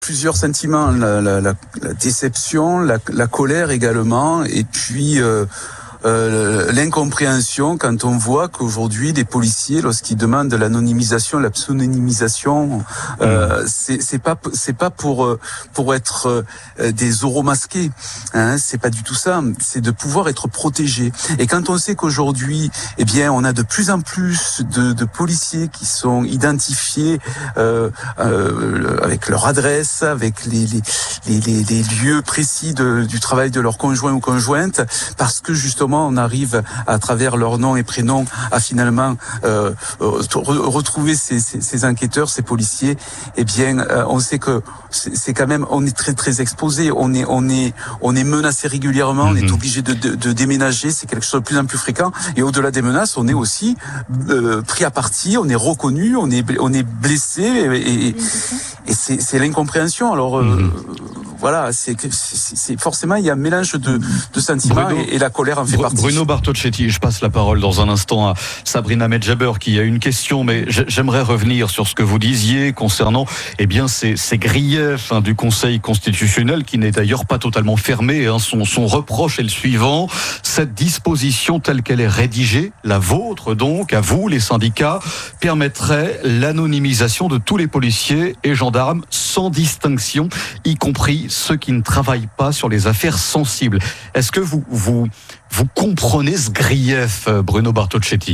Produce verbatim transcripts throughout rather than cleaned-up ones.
Plusieurs sentiments, la, la, la, la déception, la, la colère également, et puis euh, euh, l'incompréhension quand on voit qu'aujourd'hui des policiers, lorsqu'ils demandent l'anonymisation, la pseudonymisation, euh, c'est, c'est pas c'est pas pour pour être euh, des oraux masqués, hein, c'est pas du tout ça. C'est de pouvoir être protégé. Et quand on sait qu'aujourd'hui, eh bien, on a de plus en plus de, de policiers qui sont identifiés euh, euh, avec leur adresse, avec les les les, les, les lieux précis de, du travail de leur conjoint ou conjointe, parce que justement on arrive à travers leur nom et prénom à finalement euh, retrouver ces, ces, ces enquêteurs, ces policiers. Eh bien, euh, on sait que c'est, c'est quand même, on est très très exposé, on est on est on est menacé régulièrement, mm-hmm. on est obligé de, de, de déménager, c'est quelque chose de plus en plus fréquent. Et au-delà des menaces, on est aussi euh, pris à partie, on est reconnu, on est on est blessé, et, et, et c'est, c'est l'incompréhension. Alors euh, mm-hmm. voilà, c'est, c'est, c'est forcément il y a un mélange de, de sentiments Bruno, et, et la colère en fait Br- partie. Bruno Bartocchetti, je passe la parole dans un instant à Sabrina Medjaber qui a une question, mais j'aimerais revenir sur ce que vous disiez concernant eh bien ces, ces griefs hein, du Conseil constitutionnel, qui n'est d'ailleurs pas totalement fermé. Hein. Son, son reproche est le suivant: cette disposition telle qu'elle est rédigée, la vôtre donc, à vous les syndicats, permettrait l'anonymisation de tous les policiers et gendarmes sans distinction, y compris ceux qui ne travaillent pas sur les affaires sensibles. Est-ce que vous vous vous comprenez ce grief, Bruno Bartocchetti?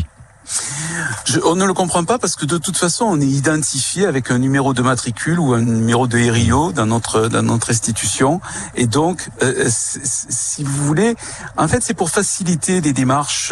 Je, on ne le comprend pas parce que de toute façon on est identifié avec un numéro de matricule ou un numéro de R I O dans notre dans notre institution, et donc euh, si vous voulez, en fait c'est pour faciliter des démarches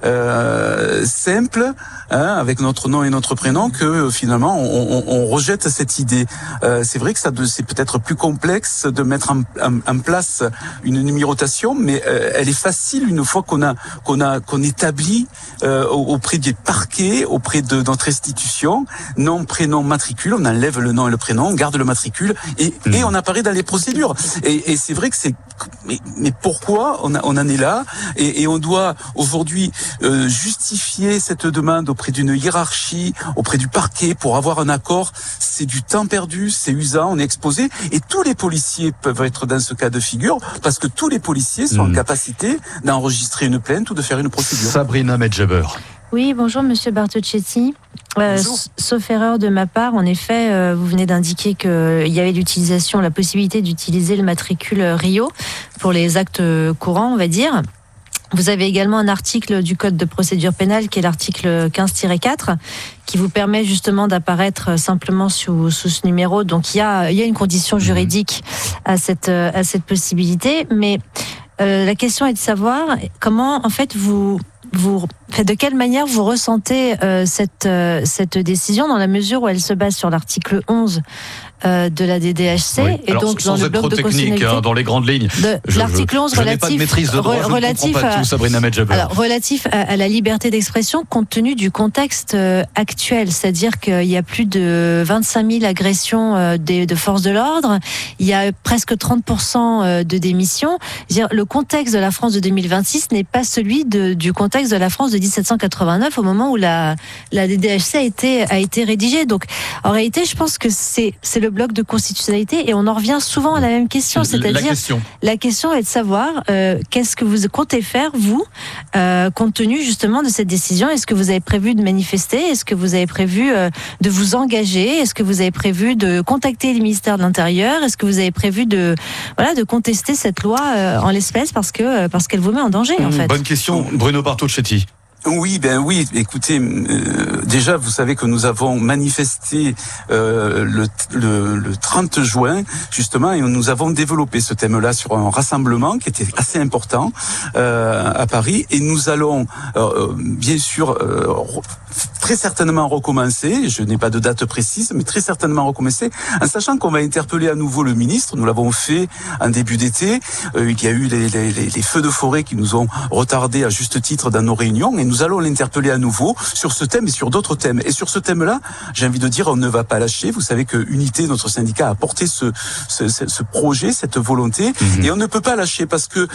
euh, simples hein, avec notre nom et notre prénom que finalement on, on, on rejette cette idée. Euh, c'est vrai que ça c'est peut-être plus complexe de mettre en, en, en place une numérotation, mais euh, elle est facile une fois qu'on a qu'on a qu'on établit euh, auprès des parquets, auprès de notre institution, nom, prénom, matricule, on enlève le nom et le prénom, on garde le matricule et, mmh. et on apparaît dans les procédures. Et, et c'est vrai que c'est... Mais, mais pourquoi on, a, on en est là et, et on doit aujourd'hui euh, justifier cette demande auprès d'une hiérarchie, auprès du parquet pour avoir un accord. C'est du temps perdu, c'est usant, on est exposé. Et tous les policiers peuvent être dans ce cas de figure parce que tous les policiers sont mmh. en capacité d'enregistrer une plainte ou de faire une procédure. Sabrina Medjaber. Oui, bonjour Monsieur Bartocchetti. Euh, sauf erreur de ma part, en effet, euh, vous venez d'indiquer qu'il y avait l'utilisation, la possibilité d'utiliser le matricule R I O pour les actes courants, on va dire. Vous avez également un article du Code de procédure pénale qui est l'article quinze tiret quatre qui vous permet justement d'apparaître simplement sous, sous ce numéro. Donc il y a, il y a une condition juridique à cette, à cette possibilité. Mais euh, la question est de savoir comment en fait vous... Vous, de quelle manière vous ressentez euh, cette, euh, cette décision, dans la mesure où elle se base sur l'article onze euh, de la D D H C, oui. et Alors, donc sans dans le être bloc trop de technique hein, dans les grandes lignes. De, je, l'article onze je, je relatif, n'ai pas de maîtrise de droit, je relatif ne comprends pas à, tout, Sabrina Medjaber. Alors relatif à, à la liberté d'expression, compte tenu du contexte euh, actuel, c'est-à-dire qu'il y a plus de vingt-cinq mille agressions euh, de, de forces de l'ordre, il y a presque trente pour cent de démissions. Dire, le contexte de la France de deux mille vingt-six n'est pas celui de, du contexte de la France de dix-sept cent quatre-vingt-neuf au moment où la, la D D H C a été, a été rédigée. Donc, en réalité, je pense que c'est, c'est le bloc de constitutionnalité et on en revient souvent à la même question. C'est-à-dire, la question, la question est de savoir euh, qu'est-ce que vous comptez faire, vous, euh, compte tenu justement de cette décision. Est-ce que vous avez prévu de manifester? Est-ce que vous avez prévu euh, de vous engager? Est-ce que vous avez prévu de contacter le ministère de l'Intérieur? Est-ce que vous avez prévu de, voilà, de contester cette loi euh, en l'espèce parce que, parce qu'elle vous met en danger, en fait? Bonne question, Bruno Bartocchetti. Oui, ben oui. Écoutez, euh, déjà, vous savez que nous avons manifesté euh, le, le, le trente juin, justement, et nous avons développé ce thème-là sur un rassemblement qui était assez important euh, à Paris. Et nous allons, euh, bien sûr, euh, très certainement recommencer. Je n'ai pas de date précise, mais très certainement recommencer, en sachant qu'on va interpeller à nouveau le ministre. Nous l'avons fait en début d'été. Euh, il y a eu les, les, les feux de forêt qui nous ont retardés à juste titre dans nos réunions, et nous allons l'interpeller à nouveau sur ce thème et sur d'autres thèmes. Et sur ce thème-là, j'ai envie de dire, on ne va pas lâcher. Vous savez que Unité, notre syndicat, a porté ce, ce, ce projet, cette volonté, mmh. et on ne peut pas lâcher parce que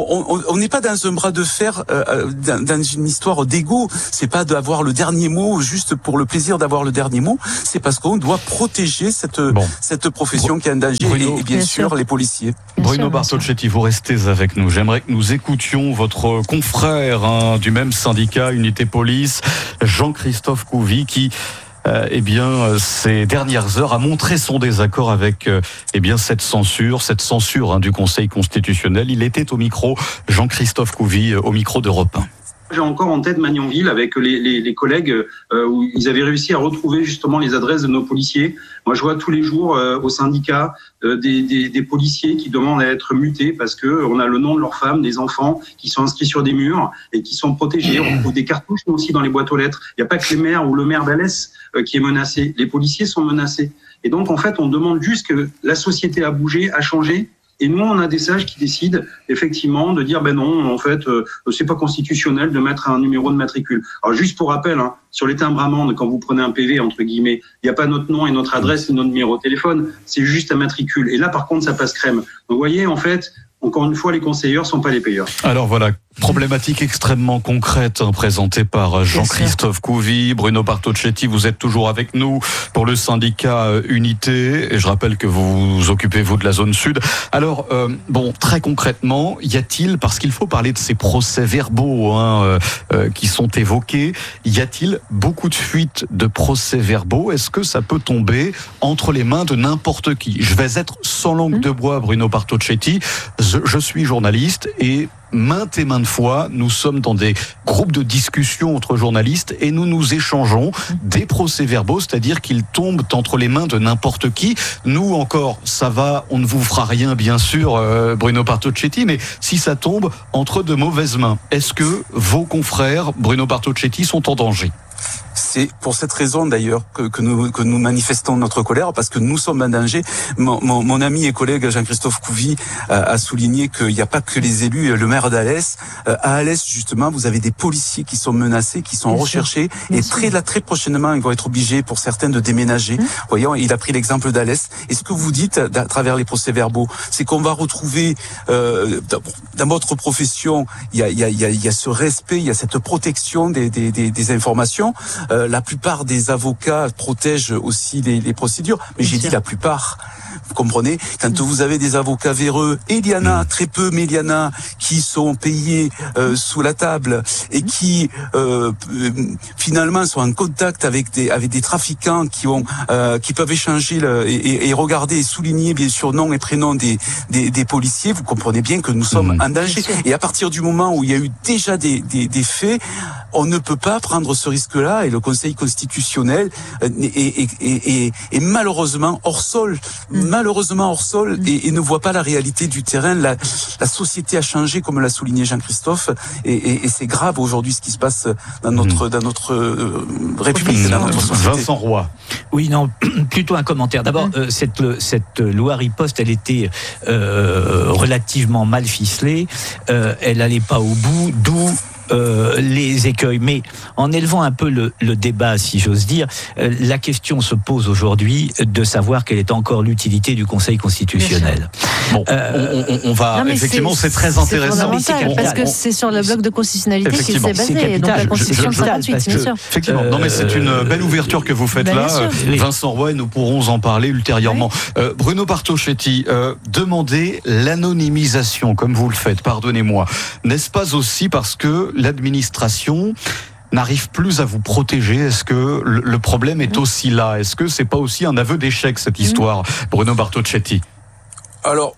on n'est pas dans un bras de fer, euh, dans, dans une histoire d'ego. C'est pas d'avoir le dernier mot juste pour le plaisir d'avoir le dernier mot. C'est parce qu'on doit protéger cette bon. cette profession Br- qui est en danger Bruno, et, et bien, bien sûr, sûr les policiers. Bien Bruno sûr, Bartocchetti, vous restez avec nous. J'aimerais que nous écoutions votre confrère hein, du même syndicat, Unité Police, Jean-Christophe Couvi, qui Euh, eh bien, ces dernières heures a montré son désaccord avec euh, eh bien cette censure, cette censure hein, du Conseil constitutionnel. Il était au micro, Jean-Christophe Couvi, au micro d'Europe un. J'ai encore en tête Magnanville avec les, les, les collègues euh, où ils avaient réussi à retrouver justement les adresses de nos policiers. Moi, je vois tous les jours euh, au syndicat euh, des, des, des policiers qui demandent à être mutés parce que on a le nom de leurs femmes, des enfants qui sont inscrits sur des murs et qui sont protégés. On trouve des cartouches aussi dans les boîtes aux lettres. Il n'y a pas que les maires ou le maire d'Alès euh, qui est menacé. Les policiers sont menacés. Et donc, en fait, on demande juste que la société a bougé, a changé. Et nous, on a des sages qui décident effectivement de dire ben non, en fait, euh, c'est pas constitutionnel de mettre un numéro de matricule. Alors juste pour rappel, hein, sur les timbres amendes, quand vous prenez un P V entre guillemets, il n'y a pas notre nom et notre adresse et notre numéro de téléphone, c'est juste un matricule. Et là, par contre, ça passe crème. Donc, vous voyez, en fait, encore une fois, les conseilleurs sont pas les payeurs. Alors voilà, problématique extrêmement concrète hein, présentée par Jean-Christophe Couvi, Bruno Bartocchetti. Vous êtes toujours avec nous pour le syndicat Unité. Et je rappelle que vous vous occupez, vous, de la zone sud. Alors, euh, bon, très concrètement, y a-t-il, parce qu'il faut parler de ces procès-verbaux hein, euh, euh, qui sont évoqués, y a-t-il beaucoup de fuites de procès-verbaux? Est-ce que ça peut tomber entre les mains de n'importe qui? Je vais être sans langue mmh. de bois, Bruno Bartocchetti. Je, je suis journaliste et maintes et maintes fois, nous sommes dans des groupes de discussion entre journalistes et nous nous échangeons des procès-verbaux, c'est-à-dire qu'ils tombent entre les mains de n'importe qui. Nous encore, ça va, on ne vous fera rien bien sûr, euh, Bruno Bartocchetti, mais si ça tombe entre de mauvaises mains, est-ce que vos confrères, Bruno Bartocchetti, sont en danger ? C'est pour cette raison d'ailleurs que, que, nous, que nous manifestons notre colère, parce que nous sommes en danger. Mon, mon, mon ami et collègue Jean-Christophe Couvi a, a souligné qu'il n'y a pas que les élus, le maire d'Alès. Euh, à Alès, justement, vous avez des policiers qui sont menacés, qui sont Bien recherchés, sûr. et très, là, très prochainement, ils vont être obligés, pour certains, de déménager. Mmh. Voyons, il a pris l'exemple d'Alès. Et ce que vous dites à, à travers les procès-verbaux, c'est qu'on va retrouver, euh, dans, dans votre profession, il y a, il y, a, il y, a, il y a ce respect, il y a cette protection des, des, des, des informations. Euh, la plupart des avocats protègent aussi les, les procédures, mais j'ai dit la plupart. Vous comprenez ? Quand vous avez des avocats véreux, et il y en a très peu, mais il y en a qui sont payés euh, sous la table et qui euh, finalement sont en contact avec des avec des trafiquants qui ont euh, qui peuvent échanger le, et, et regarder et souligner bien sûr nom et prénom des des, des policiers. Vous comprenez bien que nous sommes mmh. en danger. Et à partir du moment où il y a eu déjà des, des des faits, on ne peut pas prendre ce risque-là. Et le Conseil constitutionnel est, est, est, est, est malheureusement hors sol. Mmh. malheureusement hors sol et, et ne voit pas la réalité du terrain. La, la société a changé, comme l'a souligné Jean-Christophe, et, et, et c'est grave aujourd'hui ce qui se passe dans notre, dans notre euh, République, dans notre société. Vincent Roy. Oui, non, plutôt un commentaire. D'abord, mmh. euh, cette, cette loi riposte, elle était euh, relativement mal ficelée, euh, elle n'allait pas au bout, d'où Euh, les écueils. Mais en élevant un peu le, le débat, si j'ose dire, euh, la question se pose aujourd'hui de savoir quelle est encore l'utilité du Conseil constitutionnel. Bon, euh, on, on, on va non, effectivement, c'est, c'est très intéressant. C'est fondamental, parce que c'est sur le bloc de constitutionnalité qu'il s'est basé, donc la Constitution de cinquante-huit, bien sûr. Effectivement. Euh, non, mais c'est une belle ouverture que vous faites ben là, euh, Vincent Roy, et nous pourrons en parler ultérieurement. Oui. Euh, Bruno Bartocchetti, euh, demandez l'anonymisation, comme vous le faites. Pardonnez-moi. N'est-ce pas aussi parce que l'administration n'arrive plus à vous protéger? Est-ce que le problème est aussi là? Est-ce que c'est pas aussi un aveu d'échec, cette histoire, Bruno Bartocchetti? Alors,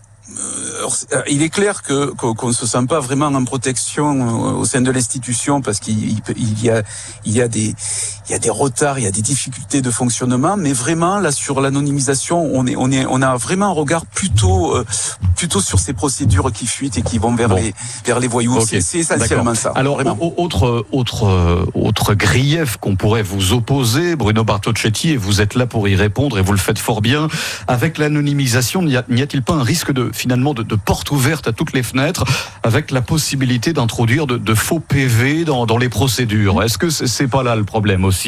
euh, il est clair que qu'on ne se sent pas vraiment en protection au sein de l'institution, parce qu'il il y a il y a des il y a des retards, il y a des difficultés de fonctionnement, mais vraiment là sur l'anonymisation, on est on est on a vraiment un regard plutôt euh, plutôt sur ces procédures qui fuitent et qui vont vers bon. les vers les voyous. Okay. C'est, c'est essentiellement D'accord. ça. Alors vraiment. autre autre autre grief qu'on pourrait vous opposer, Bruno Bartocchetti, et vous êtes là pour y répondre et vous le faites fort bien. Avec l'anonymisation, n'y, a, n'y a-t-il pas un risque de finalement de, de porte ouverte à toutes les fenêtres, avec la possibilité d'introduire de, de faux P V dans, dans les procédures. Est-ce que c'est, c'est pas là le problème aussi ?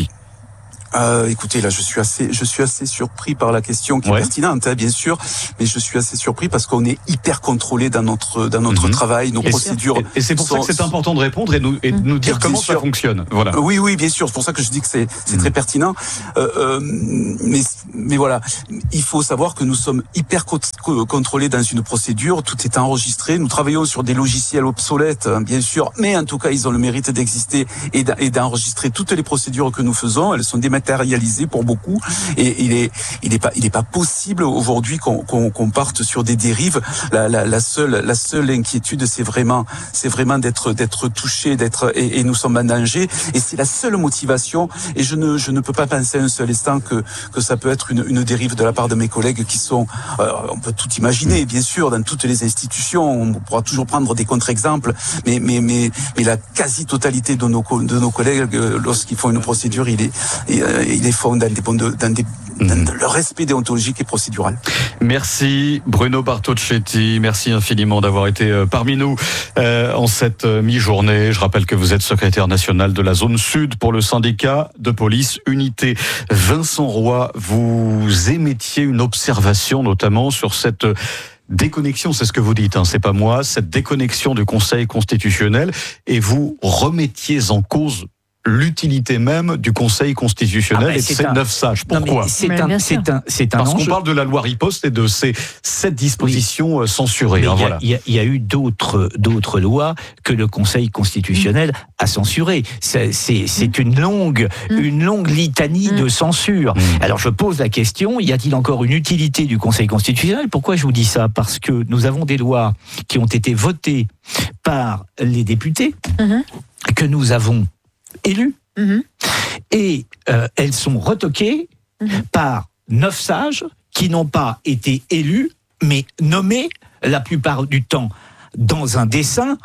Euh, écoutez, là, je suis assez, je suis assez surpris par la question qui est ouais. pertinente, hein, bien sûr, mais je suis assez surpris parce qu'on est hyper contrôlé dans notre, dans notre mmh. travail, nos et procédures. Et, et c'est pour sont, ça que c'est important de répondre et, nous, et de nous dire comment sûr. ça fonctionne. Voilà. Oui, oui, bien sûr. C'est pour ça que je dis que c'est, c'est mmh. très pertinent. Euh, euh, mais, mais voilà, il faut savoir que nous sommes hyper co- co- contrôlés dans une procédure. Tout est enregistré. Nous travaillons sur des logiciels obsolètes, hein, bien sûr, mais en tout cas, ils ont le mérite d'exister et, et d'enregistrer toutes les procédures que nous faisons. Elles sont dématérialisées matérialisé pour beaucoup, et il est il est pas il est pas possible aujourd'hui qu'on qu'on, qu'on parte sur des dérives. La, la, la seule la seule inquiétude, c'est vraiment c'est vraiment d'être d'être touché, d'être et, et nous sommes en danger, et c'est la seule motivation. Et je ne je ne peux pas penser un seul instant que que ça peut être une une dérive de la part de mes collègues qui sont euh, on peut tout imaginer, bien sûr, dans toutes les institutions. On pourra toujours prendre des contre-exemples, mais mais mais mais la quasi-totalité de nos de nos collègues, lorsqu'ils font une procédure, il est ils les font dans, des, dans, des, dans le respect déontologique et procédural. Merci Bruno Bartocchetti, merci infiniment d'avoir été parmi nous euh, en cette mi-journée. Je rappelle que vous êtes secrétaire national de la zone sud pour le syndicat de police Unité. Vincent Roy, vous émettiez une observation notamment sur cette déconnexion, c'est ce que vous dites, hein, c'est pas moi, cette déconnexion du Conseil constitutionnel, et vous remettiez en cause l'utilité même du Conseil constitutionnel ah ben et de ses un... neuf sages. Pourquoi ? C'est un, c'est un, c'est un Parce enjeu. qu'on parle de la loi riposte et de ces sept dispositions oui. censurées. Hein, il, y a, voilà. il, y a, il y a eu d'autres, d'autres lois que le Conseil constitutionnel mmh. a censurées. C'est, c'est, c'est une longue, mmh. une longue litanie mmh. de censure. Mmh. Alors je pose la question, y a-t-il encore une utilité du Conseil constitutionnel ? Pourquoi je vous dis ça ? Parce que nous avons des lois qui ont été votées par les députés, mmh. que nous avons élus, mmh. et euh, elles sont retoquées mmh. par neuf sages qui n'ont pas été élus, mais nommés la plupart du temps dans un dessein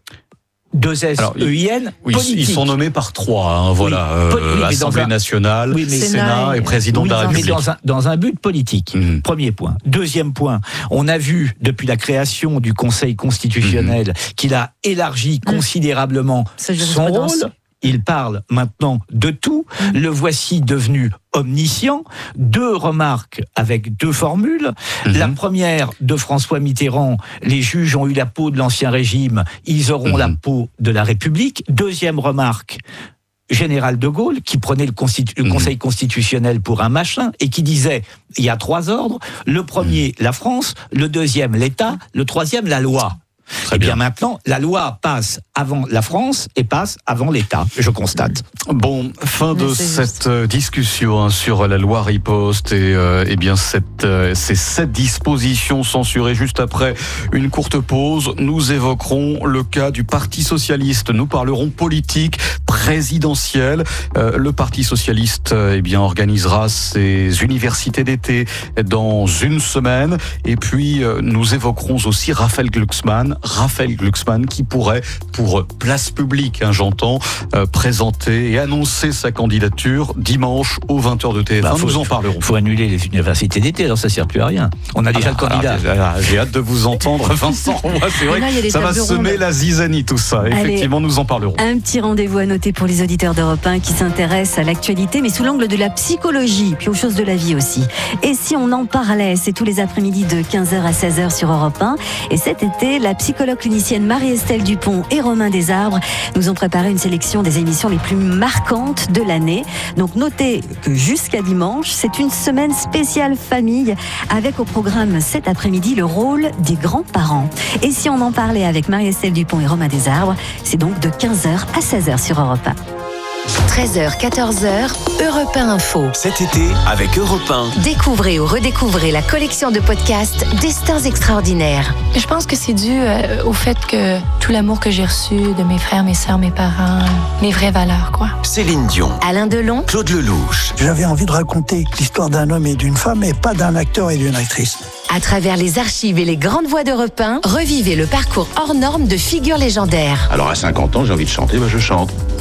deux S E I N oui, politique. Ils sont nommés par trois, hein, voilà, oui, euh, oui, Assemblée un, nationale, oui, Sénat, Sénat et président oui, de la République. Mais dans un, dans un but politique, mmh. premier point. Deuxième point, on a vu depuis la création du Conseil constitutionnel mmh. qu'il a élargi mmh. considérablement son rôle. Il parle maintenant de tout. Le voici devenu omniscient. Deux remarques avec deux formules. Mmh. La première de François Mitterrand, les juges ont eu la peau de l'Ancien Régime, ils auront mmh. la peau de la République. Deuxième remarque, Général de Gaulle, qui prenait le, constitu- le Conseil constitutionnel pour un machin et qui disait, il y a trois ordres. Le premier, la France. Le deuxième, l'État. Le troisième, la loi. Très et bien. bien maintenant, la loi passe avant la France et passe avant l'État, je constate. Bon, fin de cette juste. discussion hein, sur la loi riposte et, euh, et bien cette, euh, ces sept dispositions censurées. Juste après une courte pause, nous évoquerons le cas du Parti socialiste. Nous parlerons politique présidentielle. Euh, le Parti socialiste euh, eh bien organisera ses universités d'été dans une semaine. Et puis euh, nous évoquerons aussi Raphaël Glucksmann. Raphaël Glucksmann qui pourrait, pour place publique, hein, j'entends, euh, présenter et annoncer sa candidature dimanche aux vingt heures de T F un. Bah, faut, Nous en parlerons. Il faut annuler les universités d'été, alors ça ne sert plus à rien. On a déjà ah, le candidat. Ah, j'ai hâte de vous entendre, Vincent. Moi, c'est vrai là, que ça va semer rondes. la zizanie, tout ça. Allez, effectivement, nous en parlerons. Un petit rendez-vous à noter pour les auditeurs d'Europe un qui s'intéressent à l'actualité, mais sous l'angle de la psychologie, puis aux choses de la vie aussi. Et si on en parlait, c'est tous les après-midi de quinze heures à seize heures sur Europe un. Et cet été, la psychologue clinicienne Marie-Estelle Dupont et Romain Desarbres nous ont préparé une sélection des émissions les plus marquantes de l'année. Donc notez que jusqu'à dimanche, c'est une semaine spéciale famille avec au programme cet après-midi le rôle des grands-parents. Et si on en parlait avec Marie-Estelle Dupont et Romain Desarbres, c'est donc de quinze heures à seize heures sur Europe un. treize heures, quatorze heures, Europe un Info. Cet été, avec Europe un. Découvrez ou redécouvrez la collection de podcasts Destins extraordinaires. Je pense que c'est dû euh, au fait que tout l'amour que j'ai reçu de mes frères, mes sœurs, mes parents, mes vraies valeurs, quoi. Céline Dion. Alain Delon. Claude Lelouch. J'avais envie de raconter l'histoire d'un homme et d'une femme, et pas d'un acteur et d'une actrice. À travers les archives et les grandes voix d'Europe un, revivez le parcours hors norme de figures légendaires. Alors à cinquante ans, j'ai envie de chanter, bah je chante.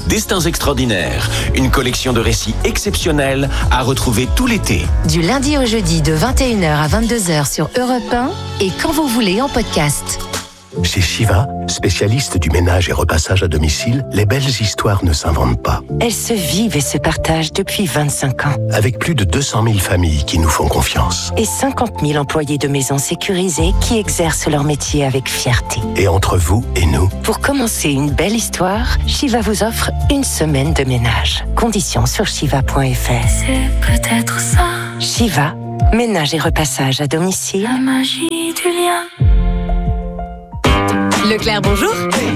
Destins extraordinaires, une collection de récits exceptionnels à retrouver tout l'été. Du lundi au jeudi de vingt et une heures à vingt-deux heures sur Europe un et quand vous voulez en podcast. Chez Shiva, spécialiste du ménage et repassage à domicile, les belles histoires ne s'inventent pas. Elles se vivent et se partagent depuis vingt-cinq ans. Avec plus de deux cent mille familles qui nous font confiance. Et cinquante mille employés de maisons sécurisées qui exercent leur métier avec fierté. Et entre vous et nous, pour commencer une belle histoire, Shiva vous offre une semaine de ménage. Conditions sur shiva point f r. C'est peut-être ça. Shiva, ménage et repassage à domicile. La magie du lien. Leclerc, bonjour.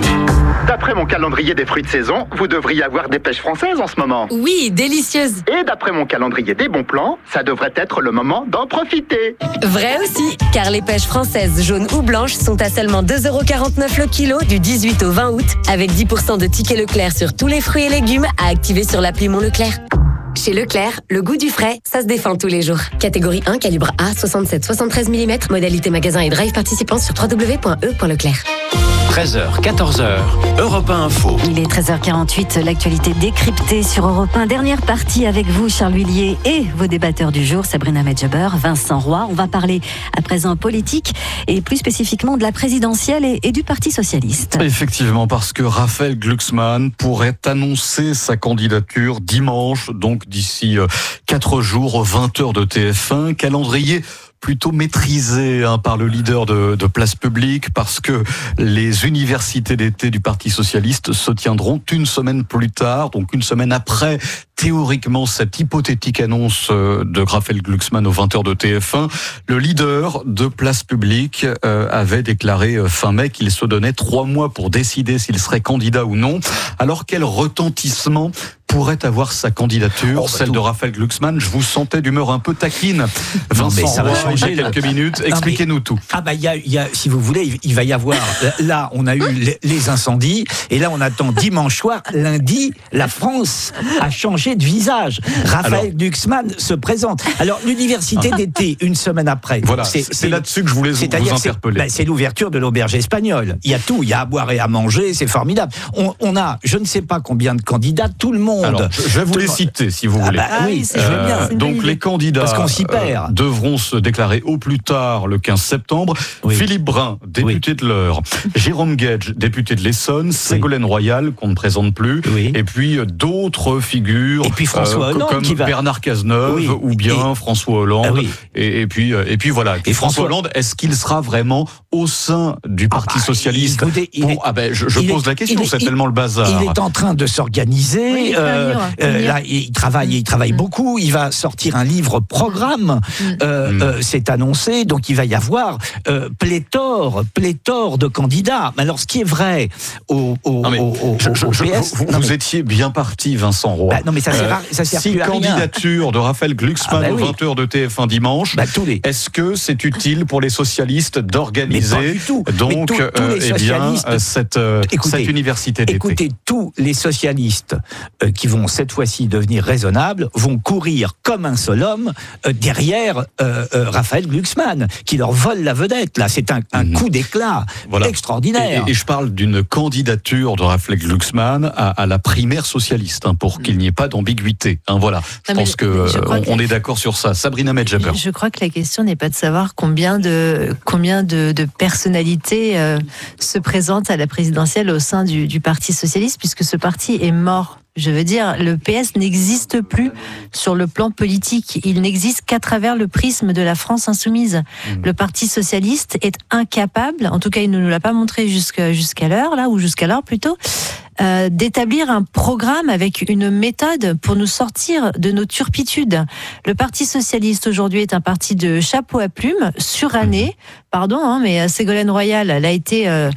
D'après mon calendrier des fruits de saison, vous devriez avoir des pêches françaises en ce moment. Oui, délicieuses. Et d'après mon calendrier des bons plans, ça devrait être le moment d'en profiter. Vrai aussi, car les pêches françaises jaunes ou blanches sont à seulement deux euros quarante-neuf le kilo du dix-huit au vingt août, avec dix pour cent de tickets Leclerc sur tous les fruits et légumes à activer sur l'appli Mon Leclerc. Chez Leclerc, le goût du frais, ça se défend tous les jours. Catégorie un, calibre A, soixante-sept soixante-treize millimètres, modalité magasin et drive participant sur w w w point e point leclerc. treize heures, quatorze heures, Europe un Info. Il est treize heures quarante-huit, l'actualité décryptée sur Europe un. Dernière partie avec vous, Charles Huillier, et vos débatteurs du jour, Sabrina Medjeber, Vincent Roy. On va parler à présent politique et plus spécifiquement de la présidentielle et, et du Parti socialiste. Effectivement, parce que Raphaël Glucksmann pourrait annoncer sa candidature dimanche, donc d'ici quatre jours, vingt heures de T F un. Calendrier plutôt maîtrisé hein, par le leader de, de Place Publique, parce que les universités d'été du Parti socialiste se tiendront une semaine plus tard, donc une semaine après théoriquement cette hypothétique annonce de Raphaël Glucksmann aux vingt heures de T F un. Le leader de Place Publique euh, avait déclaré fin mai qu'il se donnait trois mois pour décider s'il serait candidat ou non. Alors quel retentissement pourrait avoir sa candidature, oh, bah celle tout. de Raphaël Glucksmann? Je vous sentais d'humeur un peu taquine. Vincent, non, ça va changer quelques minutes. Expliquez-nous tout. Ah bah il y a, y a, si vous voulez, il va y avoir. Là, on a eu les, les incendies, et là, on attend dimanche soir, lundi, la France a changé de visage. Raphaël Alors, Glucksmann se présente. Alors l'université d'été, une semaine après. Voilà, c'est, c'est, c'est là-dessus que je voulais vous, vous interpeller. C'est, bah, c'est l'ouverture de l'auberge espagnole. Il y a tout, il y a à boire et à manger, c'est formidable. On, on a, je ne sais pas combien de candidats, tout le monde. Alors, je vais vous tout les citer, si vous voulez. Ah bah, oui, c'est euh, bien. C'est donc les candidats Parce qu'on s'y perd. Euh, devront se déclarer au plus tard le quinze septembre. Oui. Philippe Brun, député oui. de l'Eure. Jérôme Guedj, député de l'Essonne. Oui. Ségolène Royal, qu'on ne présente plus. Oui. Et puis d'autres figures. Et puis François euh, Hollande comme qui va... Bernard Cazeneuve oui. ou bien et... François Hollande. Ah oui. et, et puis et puis voilà. Et, et François Hollande, est-ce qu'il sera vraiment au sein du Parti ah bah, socialiste? il, il, il bon, est, ah ben je, je pose est, la question. C'est tellement le bazar. Il est en train de s'organiser. Oui, euh, euh, là, il travaille, il travaille mmh. beaucoup. Il va sortir un livre programme. Mmh. Euh, mmh. Euh, c'est annoncé. Donc il va y avoir euh, pléthore, pléthore de candidats. Mais alors, ce qui est vrai au, au, non, mais au, au, je, au je, P S, vous, vous, vous étiez bien parti, Vincent Roy. Bah, non, mais ça sert, euh, ça sert si plus à candidature rien. de Raphaël Glucksmann ah bah oui. aux vingt heures de T F un dimanche. Bah, tous les... Est-ce que c'est utile pour les socialistes d'organiser donc tout, tous les euh, eh bien, cette, euh, écoutez, cette université d'été? Écoutez, tous les socialistes euh, qui vont cette fois-ci devenir raisonnables vont courir comme un seul homme euh, derrière euh, euh, Raphaël Glucksmann, qui leur vole la vedette. Là, c'est un, un mmh. coup d'éclat voilà. extraordinaire. Et, et je parle d'une candidature de Raphaël Glucksmann à, à la primaire socialiste, hein, pour mmh. qu'il n'y ait pas d'ambiguïté. Hein, voilà. Je non, pense que euh, on, on est d'accord sur ça. Sabrina Medjeber. Je crois que la question n'est pas de savoir combien de combien de, de personnalités euh, se présentent à la présidentielle au sein du, du Parti socialiste, puisque ce parti est mort. Je veux dire, le P S n'existe plus sur le plan politique. Il n'existe qu'à travers le prisme de la France insoumise. Mmh. Le Parti socialiste est incapable, en tout cas il ne nous l'a pas montré jusqu'à, jusqu'à l'heure, là, ou jusqu'à l'heure plutôt, euh, d'établir un programme avec une méthode pour nous sortir de nos turpitudes. Le Parti socialiste aujourd'hui est un parti de chapeau à plumes, suranné, pardon, hein, mais Ségolène Royal, elle a été... Euh,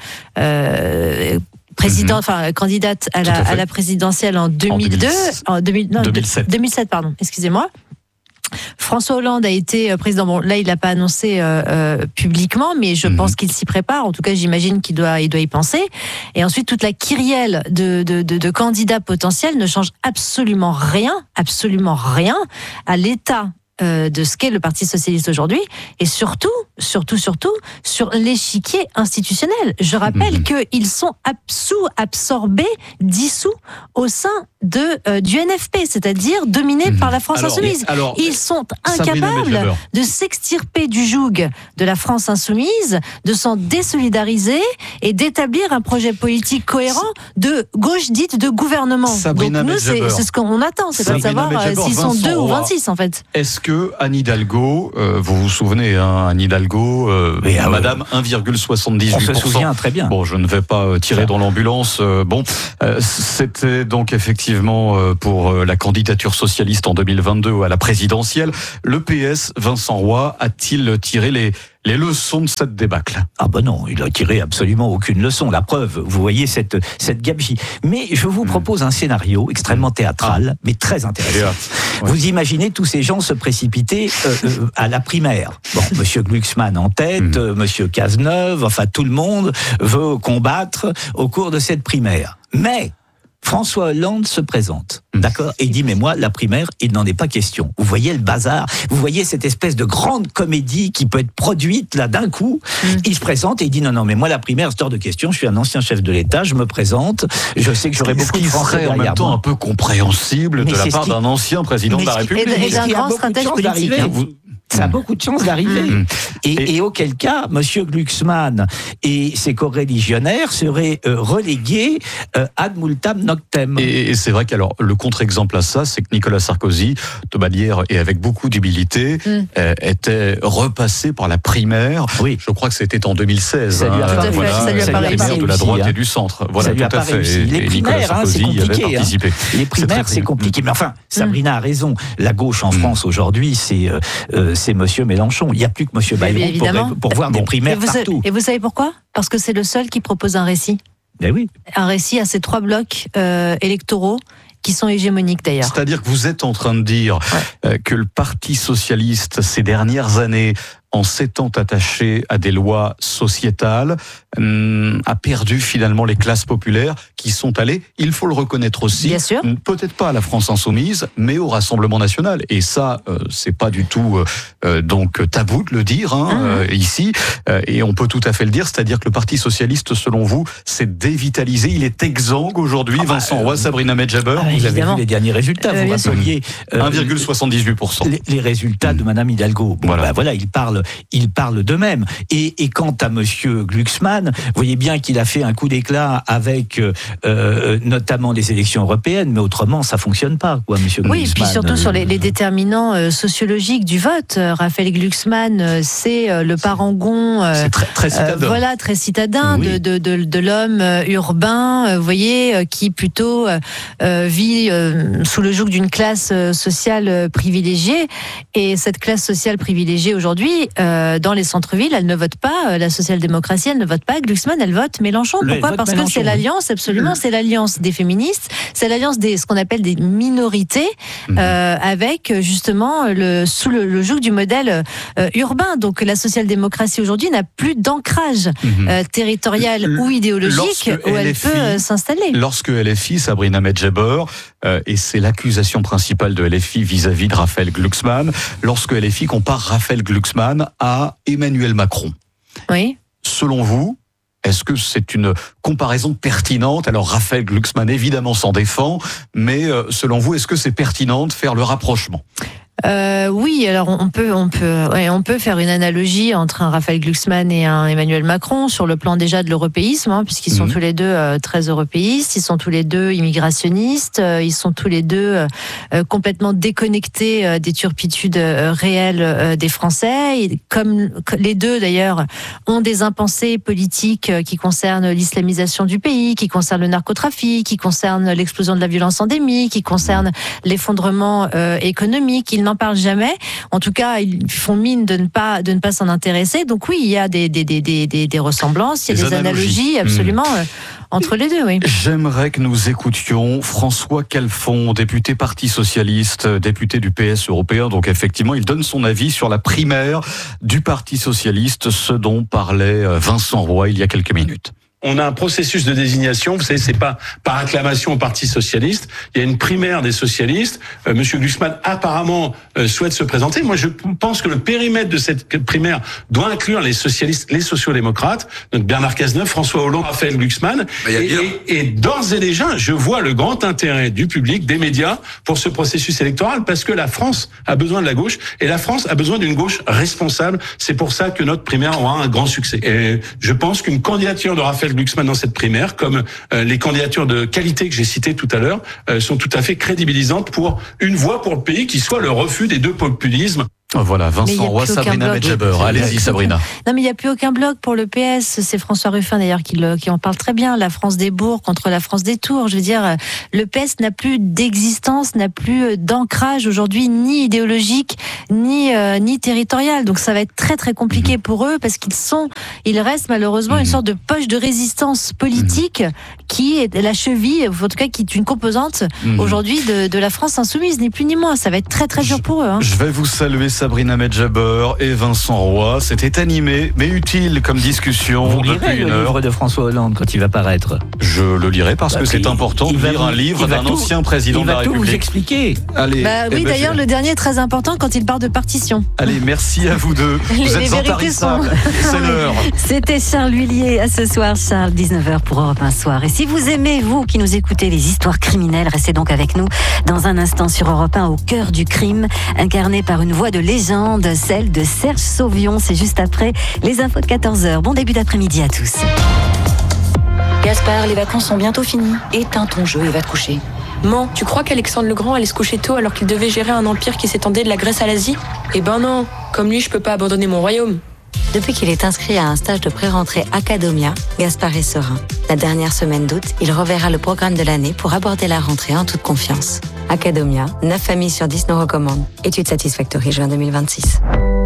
euh, Président, enfin mmh. candidate à la, à, à la présidentielle en deux mille deux, en deux mille, non, deux mille sept. deux mille sept, pardon, excusez-moi. François Hollande a été président. Bon, là, il l'a pas annoncé euh, euh, publiquement, mais je mmh. pense qu'il s'y prépare. En tout cas, j'imagine qu'il doit, il doit y penser. Et ensuite, toute la kyrielle de, de, de, de candidats potentiels ne change absolument rien, absolument rien à l'état euh, de ce qu'est le Parti socialiste aujourd'hui, et surtout, surtout, surtout, sur l'échiquier institutionnel. Je rappelle mmh. qu'ils sont absous, absorbés, dissous au sein de euh, du N F P, c'est-à-dire dominés mmh. par la France alors, insoumise. Alors, ils sont incapables de s'extirper du joug de la France insoumise, de s'en désolidariser et d'établir un projet politique cohérent de gauche dite de gouvernement. Sabrina Donc nous, c'est, c'est ce qu'on attend, c'est Sabrina pas de savoir euh, s'ils sont deux ou vingt-six en fait. Est-ce que Anne Hidalgo, euh, vous vous souvenez, hein, Anne Hidalgo, euh, oui, ah, Madame un virgule soixante-dix-huit pour cent. On se souvient très bien. Bon, je ne vais pas tirer dans l'ambulance. Euh, bon, euh, c'était donc effectivement euh, pour euh, la candidature socialiste en deux mille vingt-deux à la présidentielle. Le P S, Vincent Roy, a-t-il tiré les les leçons de cette débâcle? Ah ben non, il a tiré absolument aucune leçon. La preuve, vous voyez cette cette gabegie. Mais je vous propose un scénario extrêmement théâtral, mais très intéressant. Ouais. Vous imaginez tous ces gens se précipiter euh, euh, à la primaire. Bon, Monsieur Glucksmann en tête, mmh. Monsieur Cazeneuve, enfin tout le monde veut combattre au cours de cette primaire. Mais François Hollande se présente, d'accord, et dit mais moi la primaire il n'en est pas question. Vous voyez le bazar, vous voyez cette espèce de grande comédie qui peut être produite là d'un coup. Mm. Il se présente et il dit non non mais moi la primaire c'est hors de question. Je suis un ancien chef de l'État, je me présente, je sais que j'aurai beaucoup de Français derrière moi. En même temps un peu compréhensible mais de la part d'un ancien président de la République et d'un grand stratège politique. Hein. Vous... Ça a beaucoup de chances d'arriver. Mmh. Et, et, et auquel cas, Monsieur Glucksmann et ses coreligionnaires seraient euh, relégués euh, ad multam noctem. Et, et c'est vrai qu'alors, le contre-exemple à ça, c'est que Nicolas Sarkozy, de manière et avec beaucoup d'humilité, mmh. euh, était repassé par la primaire. Oui. Je crois que c'était en deux mille seize. Ça lui a hein, pas voilà, ça lui a pas primaire de la droite hein. et du centre. Voilà, ça lui tout a à pas fait. réussi. Et, les et primaires, hein, c'est compliqué. Hein. Les primaires, c'est, c'est compliqué. Mais enfin, Sabrina a raison. La gauche en mmh. France aujourd'hui, c'est euh, c'est Monsieur Mélenchon. Il n'y a plus que Monsieur Bayrou pour, pour voir bon. des primaires et vous partout. Savez, et vous savez pourquoi ? Parce que c'est le seul qui propose un récit. Ben oui. Un récit à ces trois blocs euh, électoraux qui sont hégémoniques d'ailleurs. C'est-à-dire que vous êtes en train de dire ouais. euh, que le Parti socialiste, ces dernières années, en s'étant attaché à des lois sociétales, hum, a perdu finalement les classes populaires qui sont allées, il faut le reconnaître aussi, bien sûr. Peut-être pas à la France insoumise, mais au Rassemblement national. Et ça, euh, c'est pas du tout euh, donc tabou de le dire hein, mmh. euh, ici. Euh, et on peut tout à fait le dire, c'est-à-dire que le Parti socialiste, selon vous, s'est dévitalisé. Il est exsangue aujourd'hui. Ah bah, Vincent Roy, euh, Sabrina Medjaber. Ah, vous avez vu les derniers résultats. Euh, vous rappeliez euh, un virgule soixante-dix-huit pour cent. Les, les résultats mmh. de Madame Hidalgo. Bon, voilà. Bah, voilà, il parle. Ils parlent d'eux-mêmes. Et, et quant à Monsieur Glucksmann, vous voyez bien qu'il a fait un coup d'éclat avec euh, notamment les élections européennes, mais autrement, ça fonctionne pas, quoi, Monsieur Glucksmann. Oui, et puis surtout sur les, les déterminants euh, sociologiques du vote. Euh, Raphaël Glucksmann, euh, c'est euh, le parangon, euh, c'est très, très citadin. Euh, voilà, très citadin oui. de, de, de, de l'homme euh, urbain, euh, vous voyez, euh, qui plutôt euh, vit euh, sous le joug d'une classe euh, sociale euh, privilégiée. Et cette classe sociale privilégiée aujourd'hui, euh, dans les centres-villes, elle ne vote pas la social-démocratie, elle ne vote pas Glucksmann, elle vote Mélenchon. Pourquoi ? Parce Mélenchon, que c'est l'alliance, absolument, c'est l'alliance des féministes, c'est l'alliance des ce qu'on appelle des minorités, mmh. euh, avec justement le sous le, le joug du modèle euh, urbain. Donc la social-démocratie aujourd'hui n'a plus d'ancrage mmh. euh, territorial L- ou idéologique où elle L F I, peut euh, s'installer. Lorsque L F I, Sabrina Medjaber, euh, et c'est l'accusation principale de L F I vis-à-vis de Raphaël Glucksmann, lorsque L F I compare Raphaël Glucksmann à Emmanuel Macron. Oui. Selon vous, est-ce que c'est une comparaison pertinente ? Alors Raphaël Glucksmann évidemment s'en défend, mais euh, selon vous, est-ce que c'est pertinent de faire le rapprochement ? Euh, oui, alors on peut, on peut, ouais, on peut faire une analogie entre un Raphaël Glucksmann et un Emmanuel Macron sur le plan déjà de l'européisme, hein, puisqu'ils sont mmh. tous les deux euh, très européistes, ils sont tous les deux immigrationnistes, euh, ils sont tous les deux euh, complètement déconnectés euh, des turpitudes euh, réelles euh, des Français. Et comme les deux d'ailleurs ont des impensés politiques euh, qui concernent l'islamisation du pays, qui concernent le narcotrafic, qui concernent l'explosion de la violence endémique, qui concernent l'effondrement euh, économique. Ils n'en parlent jamais. En tout cas, ils font mine de ne pas de ne pas s'en intéresser. Donc oui, il y a des des des des des ressemblances, il y a des, des analogies, analogies absolument mmh. euh, entre les deux. Oui. J'aimerais que nous écoutions François Calfon, député Parti socialiste, député du P S européen. Donc effectivement, il donne son avis sur la primaire du Parti socialiste, ce dont parlait Vincent Roy il y a quelques minutes. On a un processus de désignation, vous savez, c'est pas par acclamation au Parti socialiste. Il y a une primaire des socialistes. Euh, Monsieur Glucksmann apparemment euh, souhaite se présenter. Moi, je pense que le périmètre de cette primaire doit inclure les socialistes, les sociaux-démocrates, donc Bernard Cazeneuve, François Hollande, Raphaël Glucksmann. Et, et, et d'ores et déjà, je vois le grand intérêt du public, des médias, pour ce processus électoral, parce que la France a besoin de la gauche et la France a besoin d'une gauche responsable. C'est pour ça que notre primaire aura un grand succès. Et je pense qu'une candidature de Raphaël Glucksmann dans cette primaire, comme euh, les candidatures de qualité que j'ai citées tout à l'heure, euh, sont tout à fait crédibilisantes pour une voix pour le pays qui soit le refus des deux populismes. Voilà, Vincent Roy, Sabrina Medjaber. Allez-y, Sabrina. Non, mais il n'y a plus aucun bloc pour le P S. C'est François Ruffin, d'ailleurs, qui, le, qui en parle très bien. La France des bourgs contre la France des tours. Je veux dire, le P S n'a plus d'existence, n'a plus d'ancrage aujourd'hui, ni idéologique, ni, euh, ni territorial. Donc, ça va être très, très compliqué mmh. pour eux parce qu'ils sont, ils restent malheureusement mmh. une sorte de poche de résistance politique mmh. qui est la cheville, en tout cas, qui est une composante mmh. aujourd'hui de, de la France insoumise, ni plus ni moins. Ça va être très, très dur pour eux. Hein. Je vais vous saluer, Sabrina Medjaber et Vincent Roy. C'était animé mais utile comme discussion. Vous lirez le heure. livre de François Hollande quand il va paraître. Je le lirai parce bah, que c'est important de lire un livre d'un tout, ancien président de la République. Il va tout vous expliquer. Allez. Bah, oui, eh ben, d'ailleurs, je... le dernier est très important quand il parle de partition. Allez, merci à vous deux. Vous les, êtes intarissables. Sont... C'est l'heure. C'était Charles Huillier à ce soir, Charles, dix-neuf heures pour Europe un soir. Et si vous aimez, vous qui nous écoutez, les histoires criminelles, restez donc avec nous dans un instant sur Europe un, au cœur du crime, incarné par une voix de légende, celle de Serge Sauvion. C'est juste après les infos de quatorze heures. Bon début d'après-midi à tous. Gaspard, les vacances sont bientôt finies. Éteins ton jeu et va te coucher. Man, tu crois qu'Alexandre le Grand allait se coucher tôt alors qu'il devait gérer un empire qui s'étendait de la Grèce à l'Asie ? Eh ben non, comme lui, je peux pas abandonner mon royaume. Depuis qu'il est inscrit à un stage de pré-rentrée Academia, Gaspard est serein. La dernière semaine d'août, il reverra le programme de l'année pour aborder la rentrée en toute confiance. Academia, neuf familles sur dix nous recommandent. Étude Satisfactory, juin deux mille vingt-six.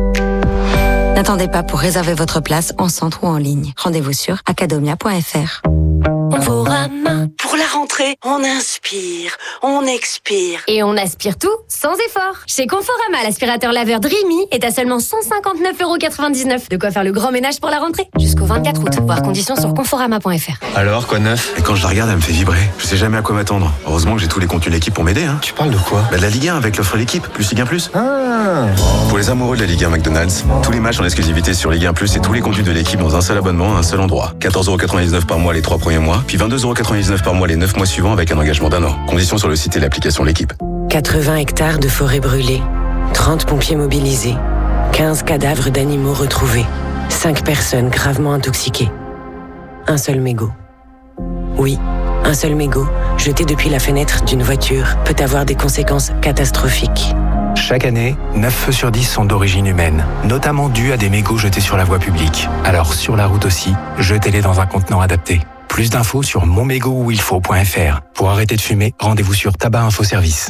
N'attendez pas pour réserver votre place en centre ou en ligne. Rendez-vous sur academia point f r. Conforama. Pour la rentrée, on inspire, on expire. Et on aspire tout sans effort. Chez Conforama, l'aspirateur laveur Dreamy est à seulement cent cinquante-neuf euros quatre-vingt-dix-neuf. De quoi faire le grand ménage pour la rentrée. Jusqu'au vingt-quatre août. Voir conditions sur conforama point f r. Alors, quoi de neuf? Et quand je la regarde, elle me fait vibrer. Je sais jamais à quoi m'attendre. Heureusement que j'ai tous les contenus de l'équipe pour m'aider. Hein. Tu parles de quoi? Bah de la Ligue un avec l'offre l'équipe, plus Ligue un plus. Ah. Pour les amoureux de la Ligue un McDonald's, tous les matchs en exclusivité sur Ligue un plus et tous les contenus de l'équipe dans un seul abonnement à un seul endroit. quatorze euros quatre-vingt-dix-neuf par mois les trois premiers mois, puis vingt-deux euros quatre-vingt-dix-neuf par mois les neuf mois suivants avec un engagement d'un an. Conditions sur le site et l'application L'équipe. quatre-vingts hectares de forêt brûlée, trente pompiers mobilisés, quinze cadavres d'animaux retrouvés, cinq personnes gravement intoxiquées. Un seul mégot. Oui, un seul mégot, jeté depuis la fenêtre d'une voiture, peut avoir des conséquences catastrophiques. Chaque année, neuf feux sur dix sont d'origine humaine, notamment dus à des mégots jetés sur la voie publique. Alors sur la route aussi, jetez-les dans un contenant adapté. Plus d'infos sur mon mégot où il faut point f r. Pour arrêter de fumer, rendez-vous sur Tabac Info Service.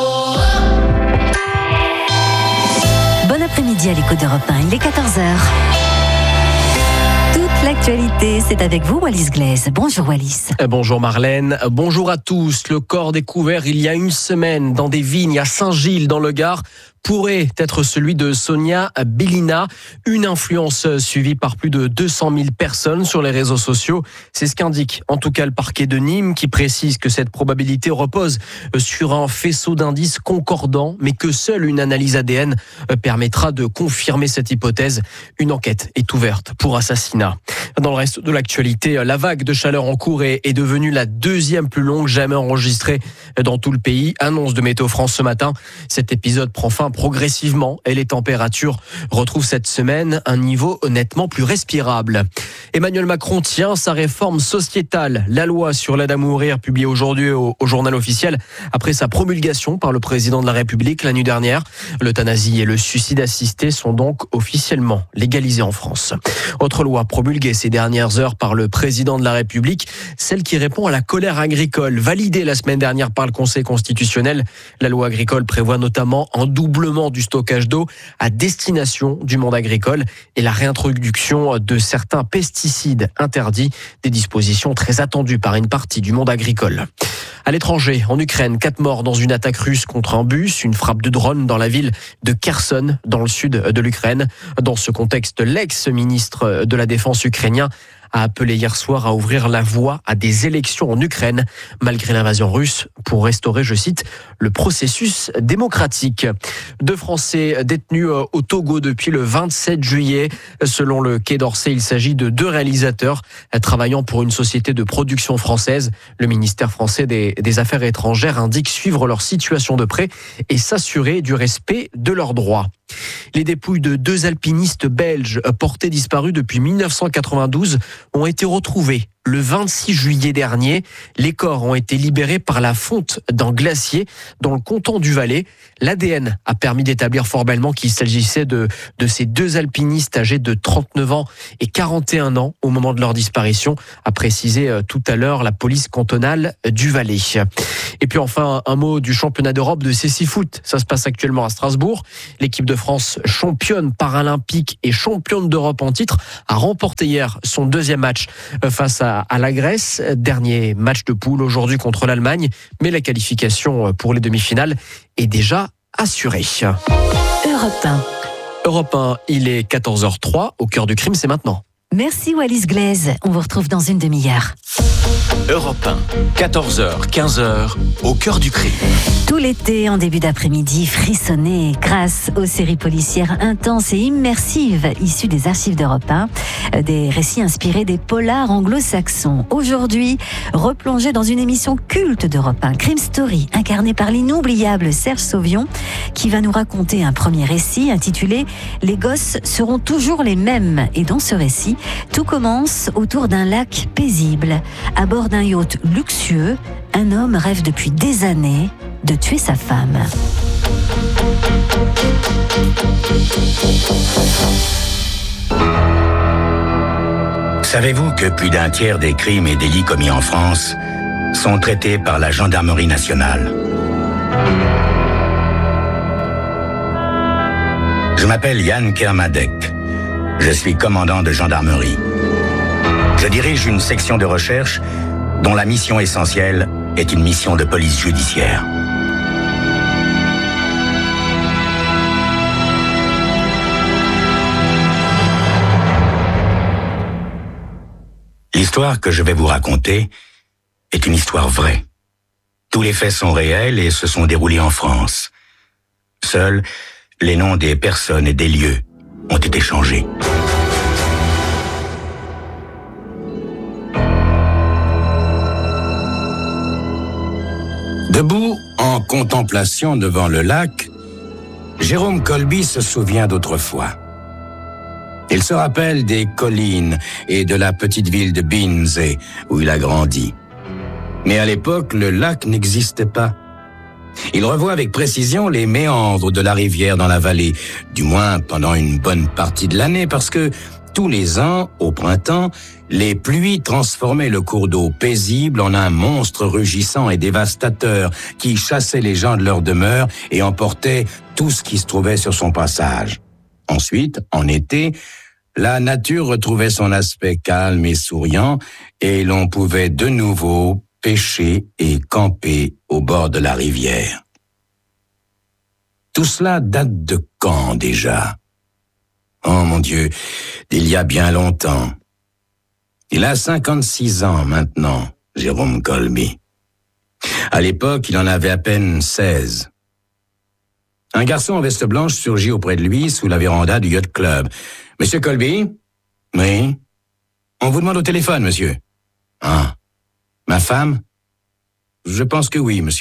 Bon après-midi à l'écho d'Europe un, il est quatorze heures. Toute l'actualité, c'est avec vous, Wallis Glaise. Bonjour Wallis. Bonjour Marlène, bonjour à tous. Le corps découvert il y a une semaine dans des vignes à Saint-Gilles dans le Gard pourrait être celui de Sonia Belina, une influenceuse suivie par plus de deux cent mille personnes sur les réseaux sociaux. C'est ce qu'indique en tout cas le parquet de Nîmes qui précise que cette probabilité repose sur un faisceau d'indices concordants, mais que seule une analyse A D N permettra de confirmer cette hypothèse. Une enquête est ouverte pour assassinat. Dans le reste de l'actualité, la vague de chaleur en cours est, est devenue la deuxième plus longue jamais enregistrée dans tout le pays. Annonce de Météo France ce matin. Cet épisode prend fin progressivement et les températures retrouvent cette semaine un niveau nettement plus respirable. Emmanuel Macron tient sa réforme sociétale. La loi sur l'aide à mourir, publiée aujourd'hui au, au journal officiel, après sa promulgation par le président de la République la nuit dernière. L'euthanasie et le suicide assisté sont donc officiellement légalisés en France. Autre loi promulguée ces dernières heures par le président de la République, celle qui répond à la colère agricole, validée la semaine dernière par le Conseil constitutionnel. La loi agricole prévoit notamment un doublement du stockage d'eau à destination du monde agricole et la réintroduction de certains pesticides interdits, des dispositions très attendues par une partie du monde agricole. À l'étranger, en Ukraine, quatre morts dans une attaque russe contre un bus, une frappe de drone dans la ville de Kherson, dans le sud de l'Ukraine. Dans ce contexte, l'ex-ministre de la Défense ukrainien a appelé hier soir à ouvrir la voie à des élections en Ukraine, malgré l'invasion russe, pour restaurer, je cite, le processus démocratique. Deux Français détenus au Togo depuis le vingt-sept juillet. Selon le Quai d'Orsay, il s'agit de deux réalisateurs travaillant pour une société de production française. Le ministère français des, des Affaires étrangères indique suivre leur situation de près et s'assurer du respect de leurs droits. Les dépouilles de deux alpinistes belges portés disparus depuis mille neuf cent quatre-vingt-douze ont été retrouvées le vingt-six juillet dernier. Les corps ont été libérés par la fonte d'un glacier dans le canton du Valais. L'A D N a permis d'établir formellement qu'il s'agissait de, de ces deux alpinistes âgés de trente-neuf ans et quarante et un ans au moment de leur disparition, a précisé tout à l'heure la police cantonale du Valais. Et puis enfin, un mot du championnat d'Europe de cécifoot. Ça se passe actuellement à Strasbourg. L'équipe de France, championne paralympique et championne d'Europe en titre, a remporté hier son deuxième match face à, à la Grèce. Dernier match de poule aujourd'hui contre l'Allemagne. Mais la qualification pour les demi-finales est déjà assurée. Europe un. Europe un, il est quatorze heures trois. Au cœur du crime, c'est maintenant. Merci Wallis Glaise. On vous retrouve dans une demi-heure. Europe un, quatorze heures, quinze heures, au cœur du crime. Tout l'été, en début d'après-midi, frissonnez grâce aux séries policières intenses et immersives issues des archives d'Europe un, des récits inspirés des polars anglo-saxons. Aujourd'hui, replongé dans une émission culte d'Europe un, Crime Story, incarnée par l'inoubliable Serge Sauvion, qui va nous raconter un premier récit intitulé « Les gosses seront toujours les mêmes ». Et dans ce récit, tout commence autour d'un lac paisible. À bord d'un yacht luxueux, un homme rêve depuis des années de tuer sa femme. Savez-vous que plus d'un tiers des crimes et délits commis en France sont traités par la gendarmerie nationale? Je m'appelle Yann Kermadec. Je suis commandant de gendarmerie. Je dirige une section de recherche dont la mission essentielle est une mission de police judiciaire. L'histoire que je vais vous raconter est une histoire vraie. Tous les faits sont réels et se sont déroulés en France. Seuls les noms des personnes et des lieux ont été changés. Debout, en contemplation devant le lac, Jérôme Colby se souvient d'autrefois. Il se rappelle des collines et de la petite ville de Binzé, où il a grandi. Mais à l'époque, le lac n'existait pas. Il revoit avec précision les méandres de la rivière dans la vallée, du moins pendant une bonne partie de l'année, parce que tous les ans, au printemps, les pluies transformaient le cours d'eau paisible en un monstre rugissant et dévastateur qui chassait les gens de leur demeure et emportait tout ce qui se trouvait sur son passage. Ensuite, en été, la nature retrouvait son aspect calme et souriant et l'on pouvait de nouveau pêcher et camper au bord de la rivière. Tout cela date de quand déjà ? Oh mon Dieu, d'il y a bien longtemps. Il a cinquante-six ans maintenant, Jérôme Colby. À l'époque, il en avait à peine seize. Un garçon en veste blanche surgit auprès de lui sous la véranda du Yacht Club. « Monsieur Colby ? » ?»« Oui. »« On vous demande au téléphone, monsieur. »« Ah. Ma femme ? » ?»« Je pense que oui, monsieur. »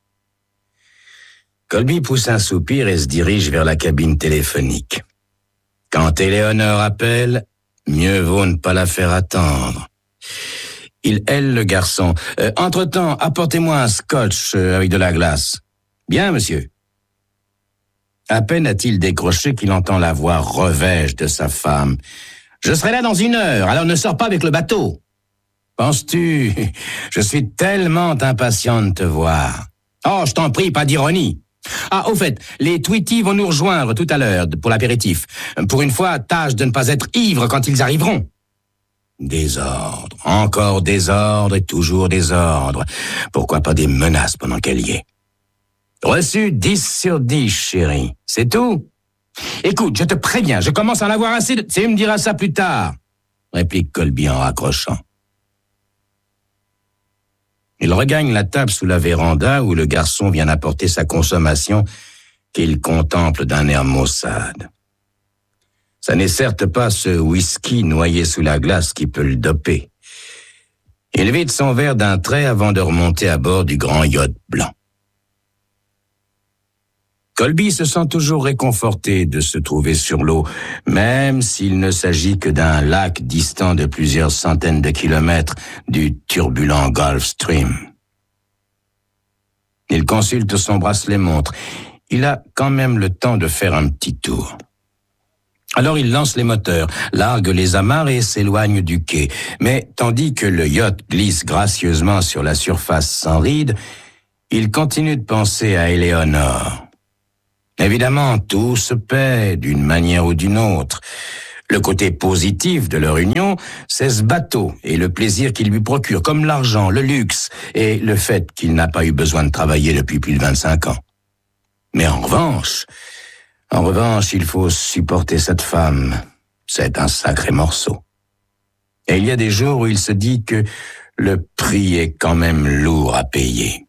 Colby pousse un soupir et se dirige vers la cabine téléphonique. Quand Éléonore appelle, mieux vaut ne pas la faire attendre. Il hèle le garçon. Euh, « Entre-temps, apportez-moi un scotch euh, avec de la glace. »« Bien, monsieur. » À peine a-t-il décroché qu'il entend la voix revêche de sa femme. « Je serai là dans une heure, alors ne sors pas avec le bateau. »« Penses-tu? Je suis tellement impatient de te voir. »« Oh, je t'en prie, pas d'ironie. » Ah, au fait, les Tweety vont nous rejoindre tout à l'heure pour l'apéritif. Pour une fois, tâche de ne pas être ivre quand ils arriveront. Désordre, encore désordre et toujours désordre. Pourquoi pas des menaces pendant qu'elle y est? Reçu dix sur dix, chérie. C'est tout? Écoute, je te préviens, je commence à en avoir assez de... Tu me diras ça plus tard. réplique Colby en raccrochant. Il regagne la table sous la véranda où le garçon vient apporter sa consommation qu'il contemple d'un air maussade. Ça n'est certes pas ce whisky noyé sous la glace qui peut le doper. Il vide son verre d'un trait avant de remonter à bord du grand yacht blanc. Colby se sent toujours réconforté de se trouver sur l'eau, même s'il ne s'agit que d'un lac distant de plusieurs centaines de kilomètres du turbulent Gulf Stream. Il consulte son bracelet-montre. Il a quand même le temps de faire un petit tour. Alors il lance les moteurs, largue les amarres et s'éloigne du quai. Mais tandis que le yacht glisse gracieusement sur la surface sans ride, il continue de penser à Éléonore. Évidemment, tout se paie d'une manière ou d'une autre. Le côté positif de leur union, c'est ce bateau et le plaisir qu'il lui procure, comme l'argent, le luxe et le fait qu'il n'a pas eu besoin de travailler depuis plus de vingt-cinq ans. Mais en revanche, en revanche, il faut supporter cette femme. C'est un sacré morceau. Et il y a des jours où il se dit que le prix est quand même lourd à payer.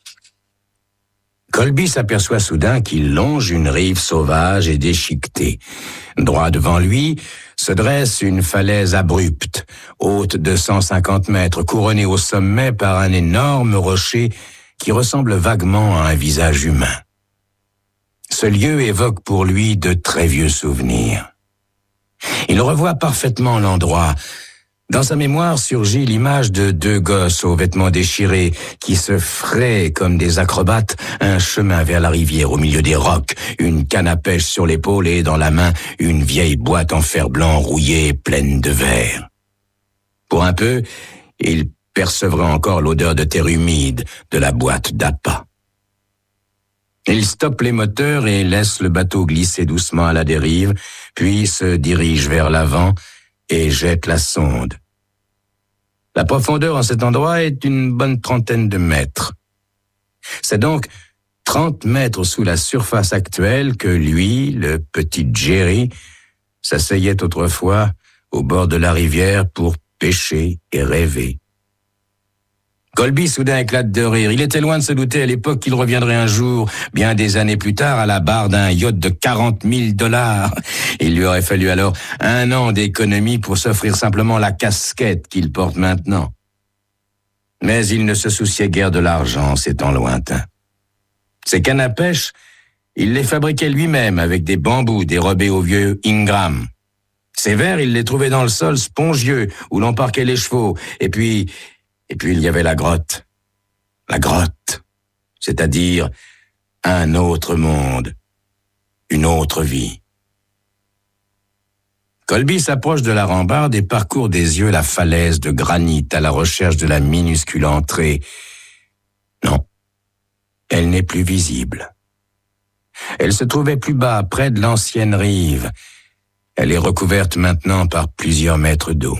Colby s'aperçoit soudain qu'il longe une rive sauvage et déchiquetée. Droit devant lui se dresse une falaise abrupte, haute de cent cinquante mètres, couronnée au sommet par un énorme rocher qui ressemble vaguement à un visage humain. Ce lieu évoque pour lui de très vieux souvenirs. Il revoit parfaitement l'endroit. Dans sa mémoire surgit l'image de deux gosses aux vêtements déchirés qui se fraient comme des acrobates un chemin vers la rivière au milieu des rocs, une canne à pêche sur l'épaule et dans la main une vieille boîte en fer blanc rouillée pleine de verre. Pour un peu, il percevra encore l'odeur de terre humide de la boîte d'appât. Il stoppe les moteurs et laisse le bateau glisser doucement à la dérive, puis se dirige vers l'avant et jette la sonde. La profondeur en cet endroit est une bonne trentaine de mètres. C'est donc trente mètres sous la surface actuelle que lui, le petit Jerry, s'asseyait autrefois au bord de la rivière pour pêcher et rêver. Colby soudain éclate de rire. Il était loin de se douter à l'époque qu'il reviendrait un jour, bien des années plus tard, à la barre d'un yacht de quarante mille dollars. Il lui aurait fallu alors un an d'économie pour s'offrir simplement la casquette qu'il porte maintenant. Mais il ne se souciait guère de l'argent, ces temps lointains. Ses cannes à pêche, il les fabriquait lui-même avec des bambous dérobés au vieux Ingram. Ses verres, il les trouvait dans le sol spongieux où l'on parquait les chevaux. Et puis... Et puis il y avait la grotte. La grotte, c'est-à-dire un autre monde, une autre vie. Colby s'approche de la rambarde et parcourt des yeux la falaise de granit à la recherche de la minuscule entrée. Non, elle n'est plus visible. Elle se trouvait plus bas, près de l'ancienne rive. Elle est recouverte maintenant par plusieurs mètres d'eau.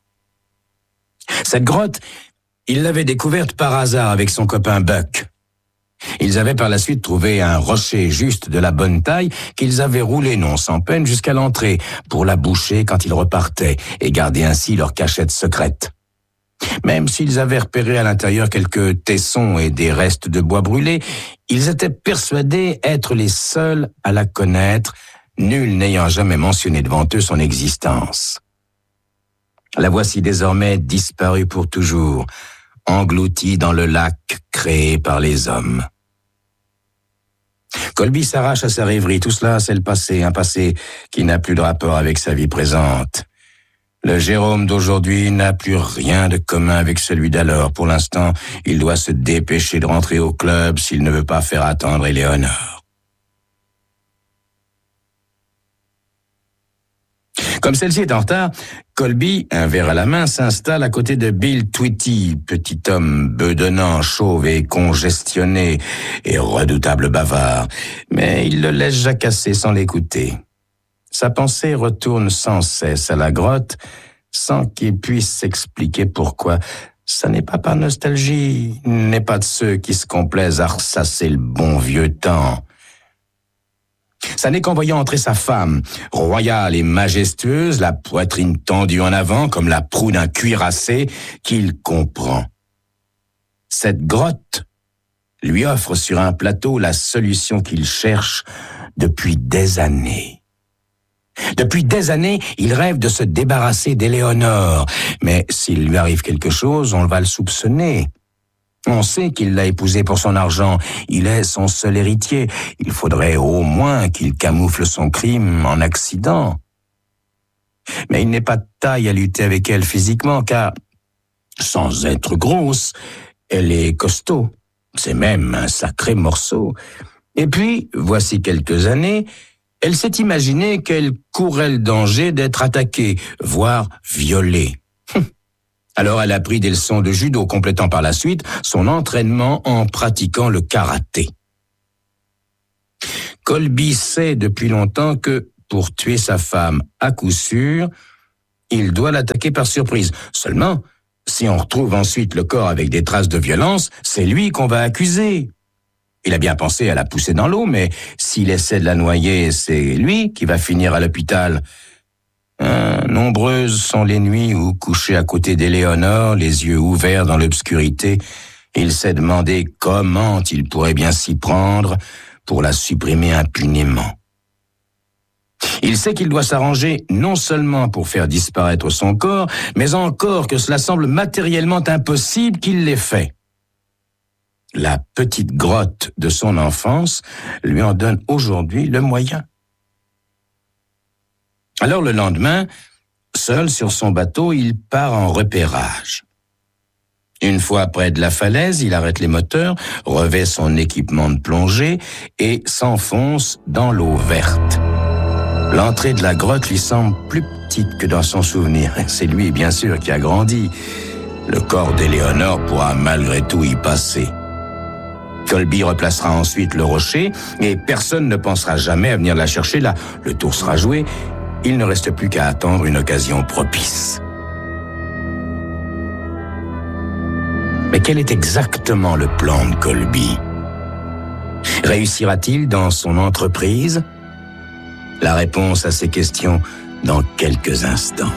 Cette grotte, il l'avait découverte par hasard avec son copain Buck. Ils avaient par la suite trouvé un rocher juste de la bonne taille qu'ils avaient roulé non sans peine jusqu'à l'entrée pour la boucher quand ils repartaient et garder ainsi leur cachette secrète. Même s'ils avaient repéré à l'intérieur quelques tessons et des restes de bois brûlés, ils étaient persuadés être les seuls à la connaître, nul n'ayant jamais mentionné devant eux son existence. La voici désormais disparue pour toujours, engloutie dans le lac créé par les hommes. Colby s'arrache à sa rêverie. Tout cela, c'est le passé, un passé qui n'a plus de rapport avec sa vie présente. Le Jérôme d'aujourd'hui n'a plus rien de commun avec celui d'alors. Pour l'instant, il doit se dépêcher de rentrer au club s'il ne veut pas faire attendre Éléonore. Comme celle-ci est en retard, Colby, un verre à la main, s'installe à côté de Bill Tweety, petit homme bedonnant, chauve et congestionné et redoutable bavard. Mais il le laisse jacasser sans l'écouter. Sa pensée retourne sans cesse à la grotte, sans qu'il puisse s'expliquer pourquoi. Ça n'est pas par nostalgie, n'est pas de ceux qui se complaisent à ressasser le bon vieux temps. Ça n'est qu'en voyant entrer sa femme, royale et majestueuse, la poitrine tendue en avant comme la proue d'un cuirassé, qu'il comprend. Cette grotte lui offre sur un plateau la solution qu'il cherche depuis des années. Depuis des années, il rêve de se débarrasser d'Éléonore, mais s'il lui arrive quelque chose, on va le soupçonner. On sait qu'il l'a épousée pour son argent, il est son seul héritier. Il faudrait au moins qu'il camoufle son crime en accident. Mais il n'est pas de taille à lutter avec elle physiquement, car, sans être grosse, elle est costaud. C'est même un sacré morceau. Et puis, voici quelques années, elle s'est imaginée qu'elle courait le danger d'être attaquée, voire violée. Alors elle a pris des leçons de judo, complétant par la suite son entraînement en pratiquant le karaté. Colby sait depuis longtemps que, pour tuer sa femme à coup sûr, il doit l'attaquer par surprise. Seulement, si on retrouve ensuite le corps avec des traces de violence, c'est lui qu'on va accuser. Il a bien pensé à la pousser dans l'eau, mais s'il essaie de la noyer, c'est lui qui va finir à l'hôpital. Euh, nombreuses sont les nuits où, couché à côté d'Éléonore, les yeux ouverts dans l'obscurité, il s'est demandé comment il pourrait bien s'y prendre pour la supprimer impunément. Il sait qu'il doit s'arranger non seulement pour faire disparaître son corps, mais encore que cela semble matériellement impossible qu'il l'ait fait. La petite grotte de son enfance lui en donne aujourd'hui le moyen. Alors le lendemain, seul sur son bateau, il part en repérage. Une fois près de la falaise, il arrête les moteurs, revêt son équipement de plongée et s'enfonce dans l'eau verte. L'entrée de la grotte lui semble plus petite que dans son souvenir. C'est lui, bien sûr, qui a grandi. Le corps d'Éléonore pourra malgré tout y passer. Colby replacera ensuite le rocher et personne ne pensera jamais à venir la chercher là. Le tour sera joué. Il ne reste plus qu'à attendre une occasion propice. Mais quel est exactement le plan de Colby? Réussira-t-il dans son entreprise? La réponse à ces questions dans quelques instants.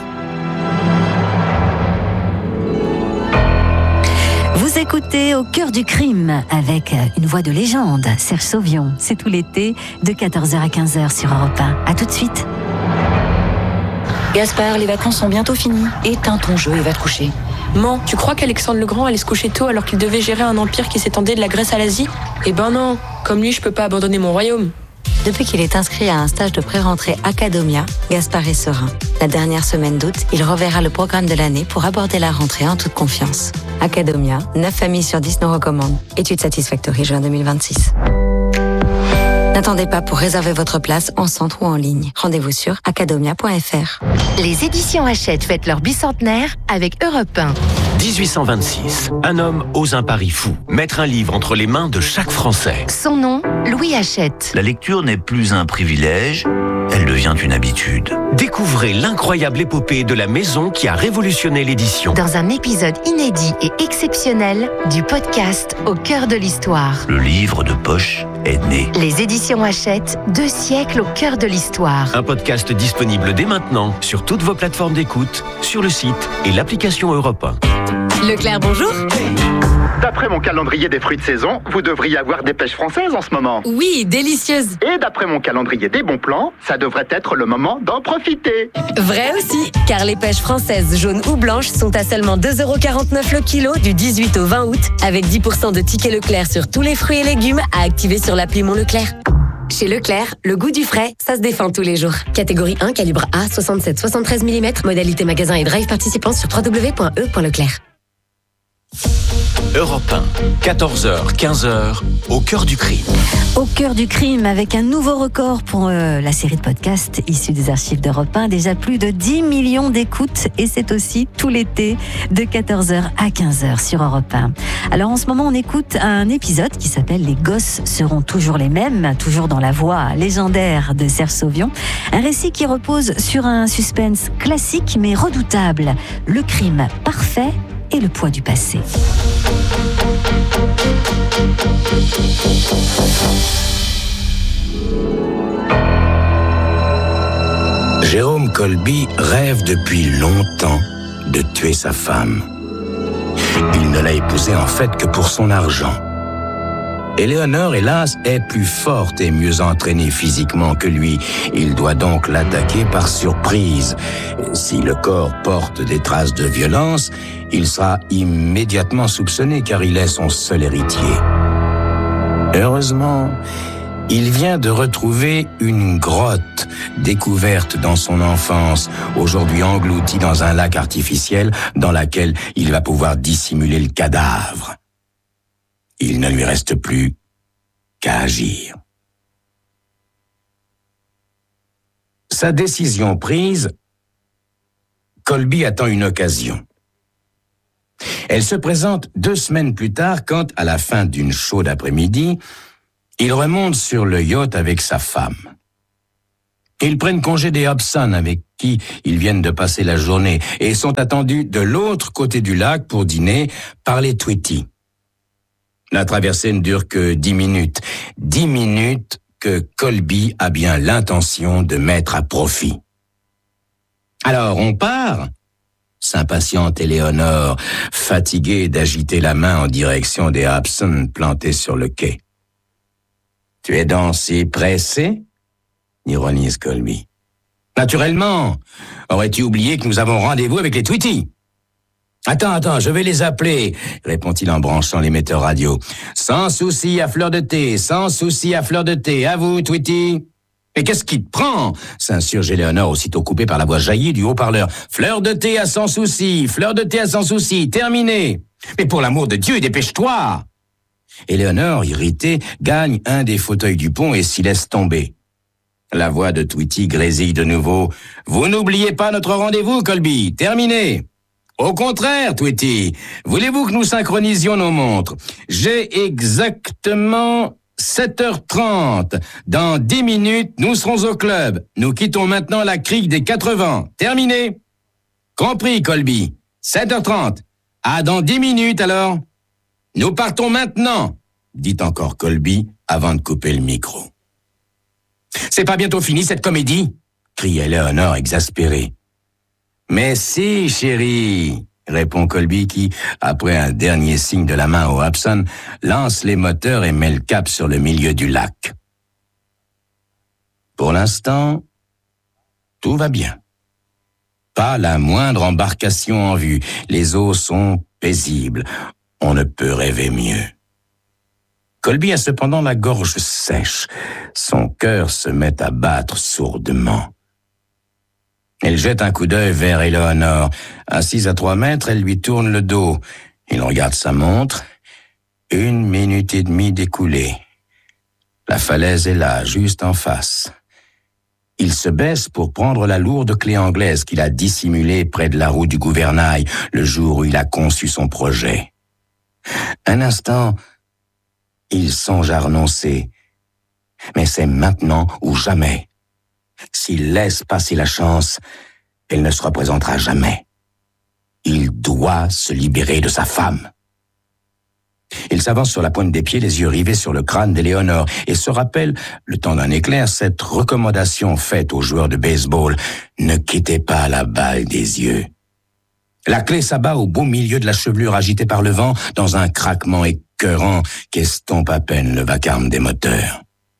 Vous écoutez Au cœur du crime avec une voix de légende, Serge Sauvion. C'est tout l'été de quatorze heures à quinze heures sur Europe un. À tout de suite. Gaspard, les vacances sont bientôt finies. Éteins ton jeu et va te coucher. Man, tu crois qu'Alexandre le Grand allait se coucher tôt alors qu'il devait gérer un empire qui s'étendait de la Grèce à l'Asie? Eh ben non, comme lui, je peux pas abandonner mon royaume. Depuis qu'il est inscrit à un stage de pré-rentrée Academia, Gaspard est serein. La dernière semaine d'août, il reverra le programme de l'année pour aborder la rentrée en toute confiance. Academia, neuf familles sur dix nous recommandent. Étude Satisfactory juin deux mille vingt-six. N'attendez pas pour réserver votre place en centre ou en ligne. Rendez-vous sur academia point f r. Les éditions Hachette fêtent leur bicentenaire avec Europe un. dix-huit cent vingt-six. Un homme ose un pari fou. Mettre un livre entre les mains de chaque Français. Son nom, Louis Hachette. La lecture n'est plus un privilège, elle devient une habitude. Découvrez l'incroyable épopée de la maison qui a révolutionné l'édition. Dans un épisode inédit et exceptionnel du podcast Au cœur de l'histoire. Le livre de poche est né. Les éditions Hachette, deux siècles au cœur de l'histoire. Un podcast disponible dès maintenant sur toutes vos plateformes d'écoute, sur le site et l'application Europe un. Leclerc, bonjour. D'après mon calendrier des fruits de saison, vous devriez avoir des pêches françaises en ce moment. Oui, délicieuse. Et d'après mon calendrier des bons plans, ça devrait être le moment d'en profiter. Vrai aussi, car les pêches françaises jaunes ou blanches sont à seulement deux euros quarante-neuf le kilo du dix-huit au vingt août, avec dix pour cent de tickets Leclerc sur tous les fruits et légumes à activer sur l'appli Mon Leclerc. Chez Leclerc, le goût du frais, ça se défend tous les jours. Catégorie un, calibre A, soixante-sept soixante-treize millimètres, modalité magasin et drive participant sur w w w point e point leclerc. Europe un, quatorze heures, quinze heures, au cœur du crime. Au cœur du crime, avec un nouveau record pour euh, la série de podcasts issue des archives d'Europe un. Déjà plus de dix millions d'écoutes et c'est aussi tout l'été de quatorze heures à quinze heures sur Europe un. Alors en ce moment, on écoute un épisode qui s'appelle « Les gosses seront toujours les mêmes », toujours dans la voix légendaire de Serge Sauvion. Un récit qui repose sur un suspense classique mais redoutable. Le crime parfait et le poids du passé. Jérôme Colby rêve depuis longtemps de tuer sa femme. Il ne l'a épousée en fait que pour son argent. Éléonore, hélas, est plus forte et mieux entraînée physiquement que lui. Il doit donc l'attaquer par surprise. Si le corps porte des traces de violence, il sera immédiatement soupçonné car il est son seul héritier. Heureusement, il vient de retrouver une grotte découverte dans son enfance, aujourd'hui engloutie dans un lac artificiel dans laquelle il va pouvoir dissimuler le cadavre. Il ne lui reste plus qu'à agir. Sa décision prise, Colby attend une occasion. Elle se présente deux semaines plus tard quand, à la fin d'une chaude après-midi, il remonte sur le yacht avec sa femme. Ils prennent congé des Hobson avec qui ils viennent de passer la journée et sont attendus de l'autre côté du lac pour dîner par les Tweety. La traversée ne dure que dix minutes. Dix minutes que Colby a bien l'intention de mettre à profit. Alors, on part ? S'impatiente Éléonore, fatiguée d'agiter la main en direction des Hobson plantés sur le quai. « Tu es donc si pressé ?» ironise Colby. « Naturellement. Aurais-tu oublié que nous avons rendez-vous avec les Tweety ?»« Attends, attends, je vais les appeler, » répond-il en branchant l'émetteur radio. « Sans souci à fleur de thé, sans souci à fleur de thé. À vous, Tweety. »« Mais qu'est-ce qui te prend ?» s'insurge Éléonore, aussitôt coupée par la voix jaillie du haut-parleur. « Fleur de thé à sans souci, fleur de thé à sans souci, terminé. Mais pour l'amour de Dieu, dépêche-toi !» Éléonore, irritée, gagne un des fauteuils du pont et s'y laisse tomber. La voix de Tweety grésille de nouveau. « Vous n'oubliez pas notre rendez-vous, Colby. Terminé. » Au contraire, Tweety, voulez-vous que nous synchronisions nos montres? J'ai exactement sept heures trente. Dans dix minutes, nous serons au club. Nous quittons maintenant la crique des quatre-vingts. Terminé. Compris, Colby. sept heures trente. Ah, dans dix minutes, alors? Nous partons maintenant, dit encore Colby avant de couper le micro. C'est pas bientôt fini, cette comédie? Crie Éléonore exaspérée. Mais si, chérie, répond Colby qui, après un dernier signe de la main au Hobson, lance les moteurs et met le cap sur le milieu du lac. Pour l'instant, tout va bien. Pas la moindre embarcation en vue. Les eaux sont paisibles. On ne peut rêver mieux. Colby a cependant la gorge sèche. Son cœur se met à battre sourdement. Elle jette un coup d'œil vers Éléonore. Assise à trois mètres, elle lui tourne le dos. Il regarde sa montre. Une minute et demie découlée. La falaise est là, juste en face. Il se baisse pour prendre la lourde clé anglaise qu'il a dissimulée près de la roue du gouvernail le jour où il a conçu son projet. Un instant, il songe à renoncer. Mais c'est maintenant ou jamais. S'il laisse passer la chance, elle ne se représentera jamais. Il doit se libérer de sa femme. Il s'avance sur la pointe des pieds, les yeux rivés sur le crâne d'Éléonore, et se rappelle, le temps d'un éclair, cette recommandation faite aux joueurs de baseball. Ne quittez pas la balle des yeux. La clé s'abat au beau milieu de la chevelure agitée par le vent, dans un craquement écœurant qu'estompe à peine le vacarme des moteurs.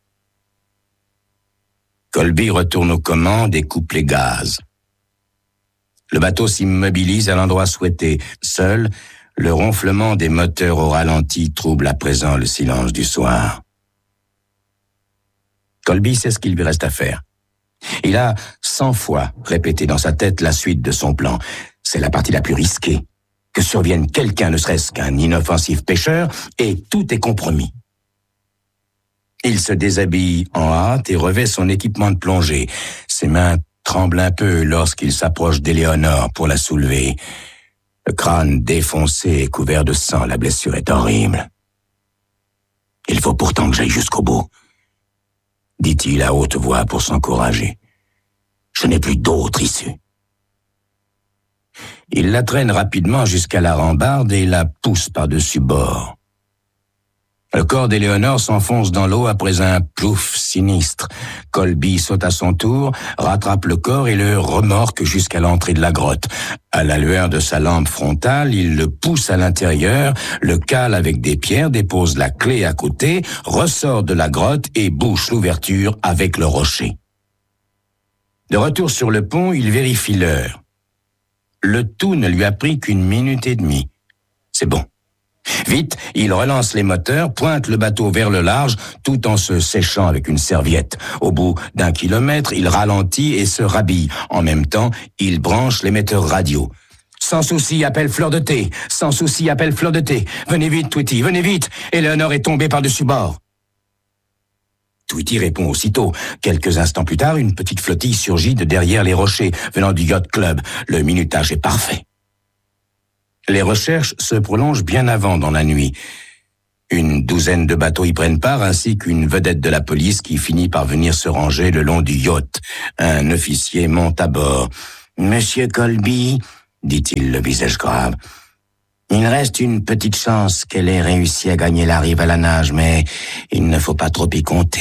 Colby retourne aux commandes et coupe les gaz. Le bateau s'immobilise à l'endroit souhaité. Seul, le ronflement des moteurs au ralenti trouble à présent le silence du soir. Colby sait ce qu'il lui reste à faire. Il a cent fois répété dans sa tête la suite de son plan. C'est la partie la plus risquée. Que survienne quelqu'un, ne serait-ce qu'un inoffensif pêcheur, et tout est compromis. Il se déshabille en hâte et revêt son équipement de plongée. Ses mains tremblent un peu lorsqu'il s'approche d'Éléonore pour la soulever. Le crâne défoncé et couvert de sang, la blessure est horrible. « Il faut pourtant que j'aille jusqu'au bout », dit-il à haute voix pour s'encourager. « Je n'ai plus d'autre issue. » Il la traîne rapidement jusqu'à la rambarde et la pousse par-dessus bord. Le corps d'Éléonore s'enfonce dans l'eau après un plouf sinistre. Colby saute à son tour, rattrape le corps et le remorque jusqu'à l'entrée de la grotte. À la lueur de sa lampe frontale, il le pousse à l'intérieur, le cale avec des pierres, dépose la clé à côté, ressort de la grotte et bouche l'ouverture avec le rocher. De retour sur le pont, il vérifie l'heure. Le tout ne lui a pris qu'une minute et demie. C'est bon. Vite, il relance les moteurs, pointe le bateau vers le large, tout en se séchant avec une serviette. Au bout d'un kilomètre, il ralentit et se rhabille. En même temps, il branche l'émetteur radio. Sans souci, appelle Fleur de Thé. Sans souci, appelle Fleur de Thé. Venez vite, Tweety, venez vite. Éléonore est tombée par-dessus bord. Tweety répond aussitôt. Quelques instants plus tard, une petite flottille surgit de derrière les rochers, venant du Yacht Club. Le minutage est parfait. Les recherches se prolongent bien avant dans la nuit. Une douzaine de bateaux y prennent part, ainsi qu'une vedette de la police qui finit par venir se ranger le long du yacht. Un officier monte à bord. « Monsieur Colby, dit-il le visage grave, il reste une petite chance qu'elle ait réussi à gagner la rive à la nage, mais il ne faut pas trop y compter. »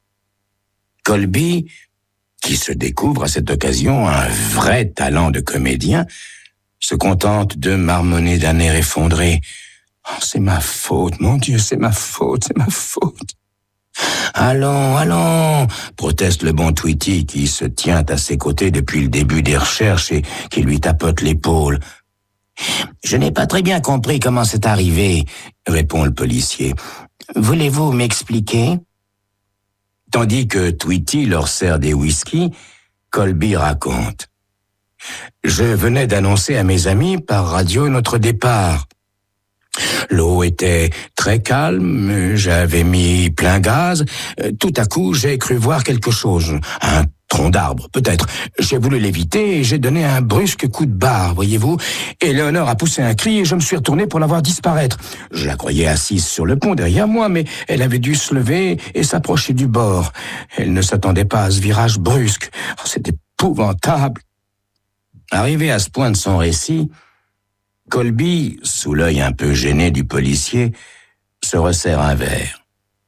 Colby, qui se découvre à cette occasion un vrai talent de comédien, se contente de marmonner d'un air effondré. Oh, c'est ma faute, mon Dieu, c'est ma faute, c'est ma faute. Allons, allons, proteste le bon Tweety qui se tient à ses côtés depuis le début des recherches et qui lui tapote l'épaule. Je n'ai pas très bien compris comment c'est arrivé, répond le policier. Voulez-vous m'expliquer? Tandis que Tweety leur sert des whisky, Colby raconte. Je venais d'annoncer à mes amis par radio notre départ. L'eau était très calme, j'avais mis plein gaz. Tout à coup, j'ai cru voir quelque chose. Un tronc d'arbre, peut-être. J'ai voulu l'éviter et j'ai donné un brusque coup de barre, voyez-vous. Éléonore a poussé un cri et je me suis retourné pour la voir disparaître. Je la croyais assise sur le pont derrière moi, mais elle avait dû se lever et s'approcher du bord. Elle ne s'attendait pas à ce virage brusque. Oh, c'était épouvantable. Arrivé à ce point de son récit, Colby, sous l'œil un peu gêné du policier, se resserre un verre.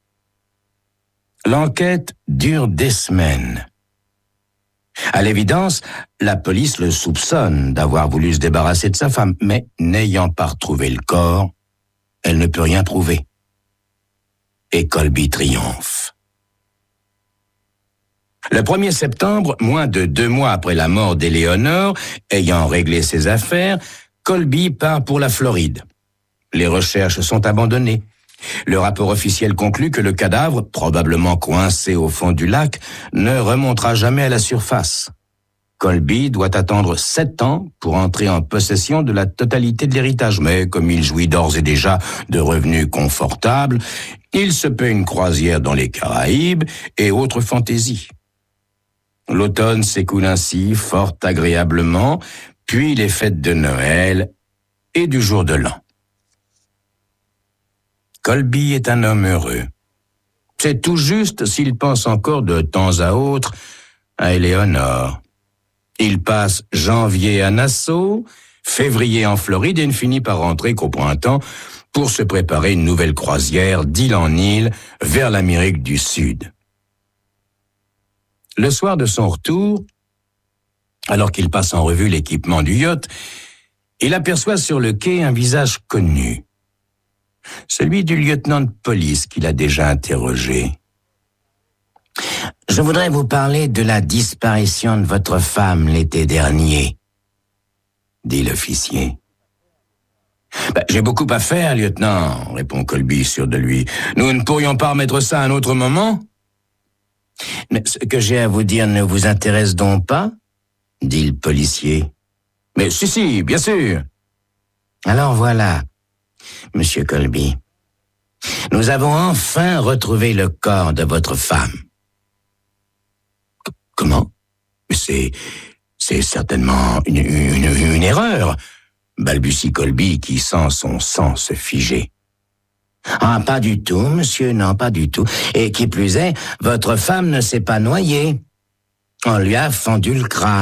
L'enquête dure des semaines. À l'évidence, la police le soupçonne d'avoir voulu se débarrasser de sa femme, mais n'ayant pas retrouvé le corps, elle ne peut rien prouver. Et Colby triomphe. Le premier septembre, moins de deux mois après la mort d'Éléonore, ayant réglé ses affaires, Colby part pour la Floride. Les recherches sont abandonnées. Le rapport officiel conclut que le cadavre, probablement coincé au fond du lac, ne remontera jamais à la surface. Colby doit attendre sept ans pour entrer en possession de la totalité de l'héritage, mais comme il jouit d'ores et déjà de revenus confortables, il se paie une croisière dans les Caraïbes et autres fantaisies. L'automne s'écoule ainsi fort agréablement, puis les fêtes de Noël et du jour de l'an. Colby est un homme heureux. C'est tout juste s'il pense encore de temps à autre à Éléonore. Il passe janvier à Nassau, février en Floride et ne finit par rentrer qu'au printemps pour se préparer une nouvelle croisière d'île en île vers l'Amérique du Sud. Le soir de son retour, alors qu'il passe en revue l'équipement du yacht, il aperçoit sur le quai un visage connu. Celui du lieutenant de police qu'il a déjà interrogé. « Je voudrais vous parler de la disparition de votre femme l'été dernier, » dit l'officier. Ben, « J'ai beaucoup à faire, lieutenant, » répond Colby, sûr de lui. « Nous ne pourrions pas remettre ça à un autre moment ?»« Mais ce que j'ai à vous dire ne vous intéresse donc pas ?» dit le policier. « Mais si, si, bien sûr. » Alors voilà, Monsieur Colby. Nous avons enfin retrouvé le corps de votre femme. « Comment ? C'est, c'est certainement une, une, une erreur, » balbutie Colby qui sent son sang se figer. « Ah, pas du tout, monsieur, non, pas du tout. Et qui plus est, votre femme ne s'est pas noyée. On lui a fendu le crâne. »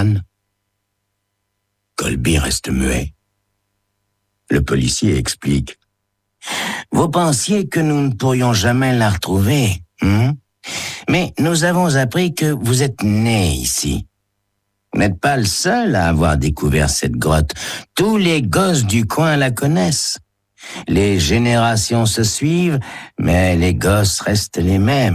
Colby reste muet. Le policier explique. Vous pensiez que nous ne pourrions jamais la retrouver, hein? Mais nous avons appris que vous êtes né ici. Vous n'êtes pas le seul à avoir découvert cette grotte. Tous les gosses du coin la connaissent. Les générations se suivent, mais les gosses restent les mêmes.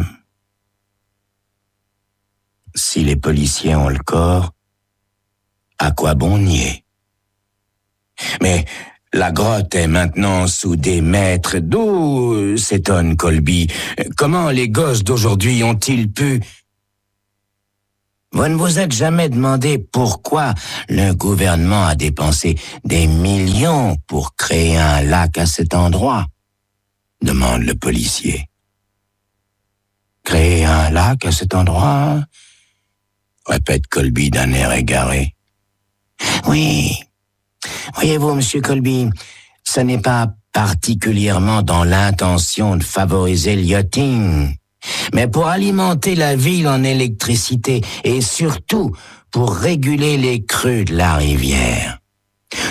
Si les policiers ont le corps, à quoi bon nier? Mais la grotte est maintenant sous des mètres d'eau, s'étonne Colby. Comment les gosses d'aujourd'hui ont-ils pu... Vous ne vous êtes jamais demandé pourquoi le gouvernement a dépensé des millions pour créer un lac à cet endroit? Demande le policier. Créer un lac à cet endroit? Répète Colby d'un air égaré. Oui. Voyez-vous, monsieur Colby, ce n'est pas particulièrement dans l'intention de favoriser le yachting, mais pour alimenter la ville en électricité et surtout pour réguler les crues de la rivière.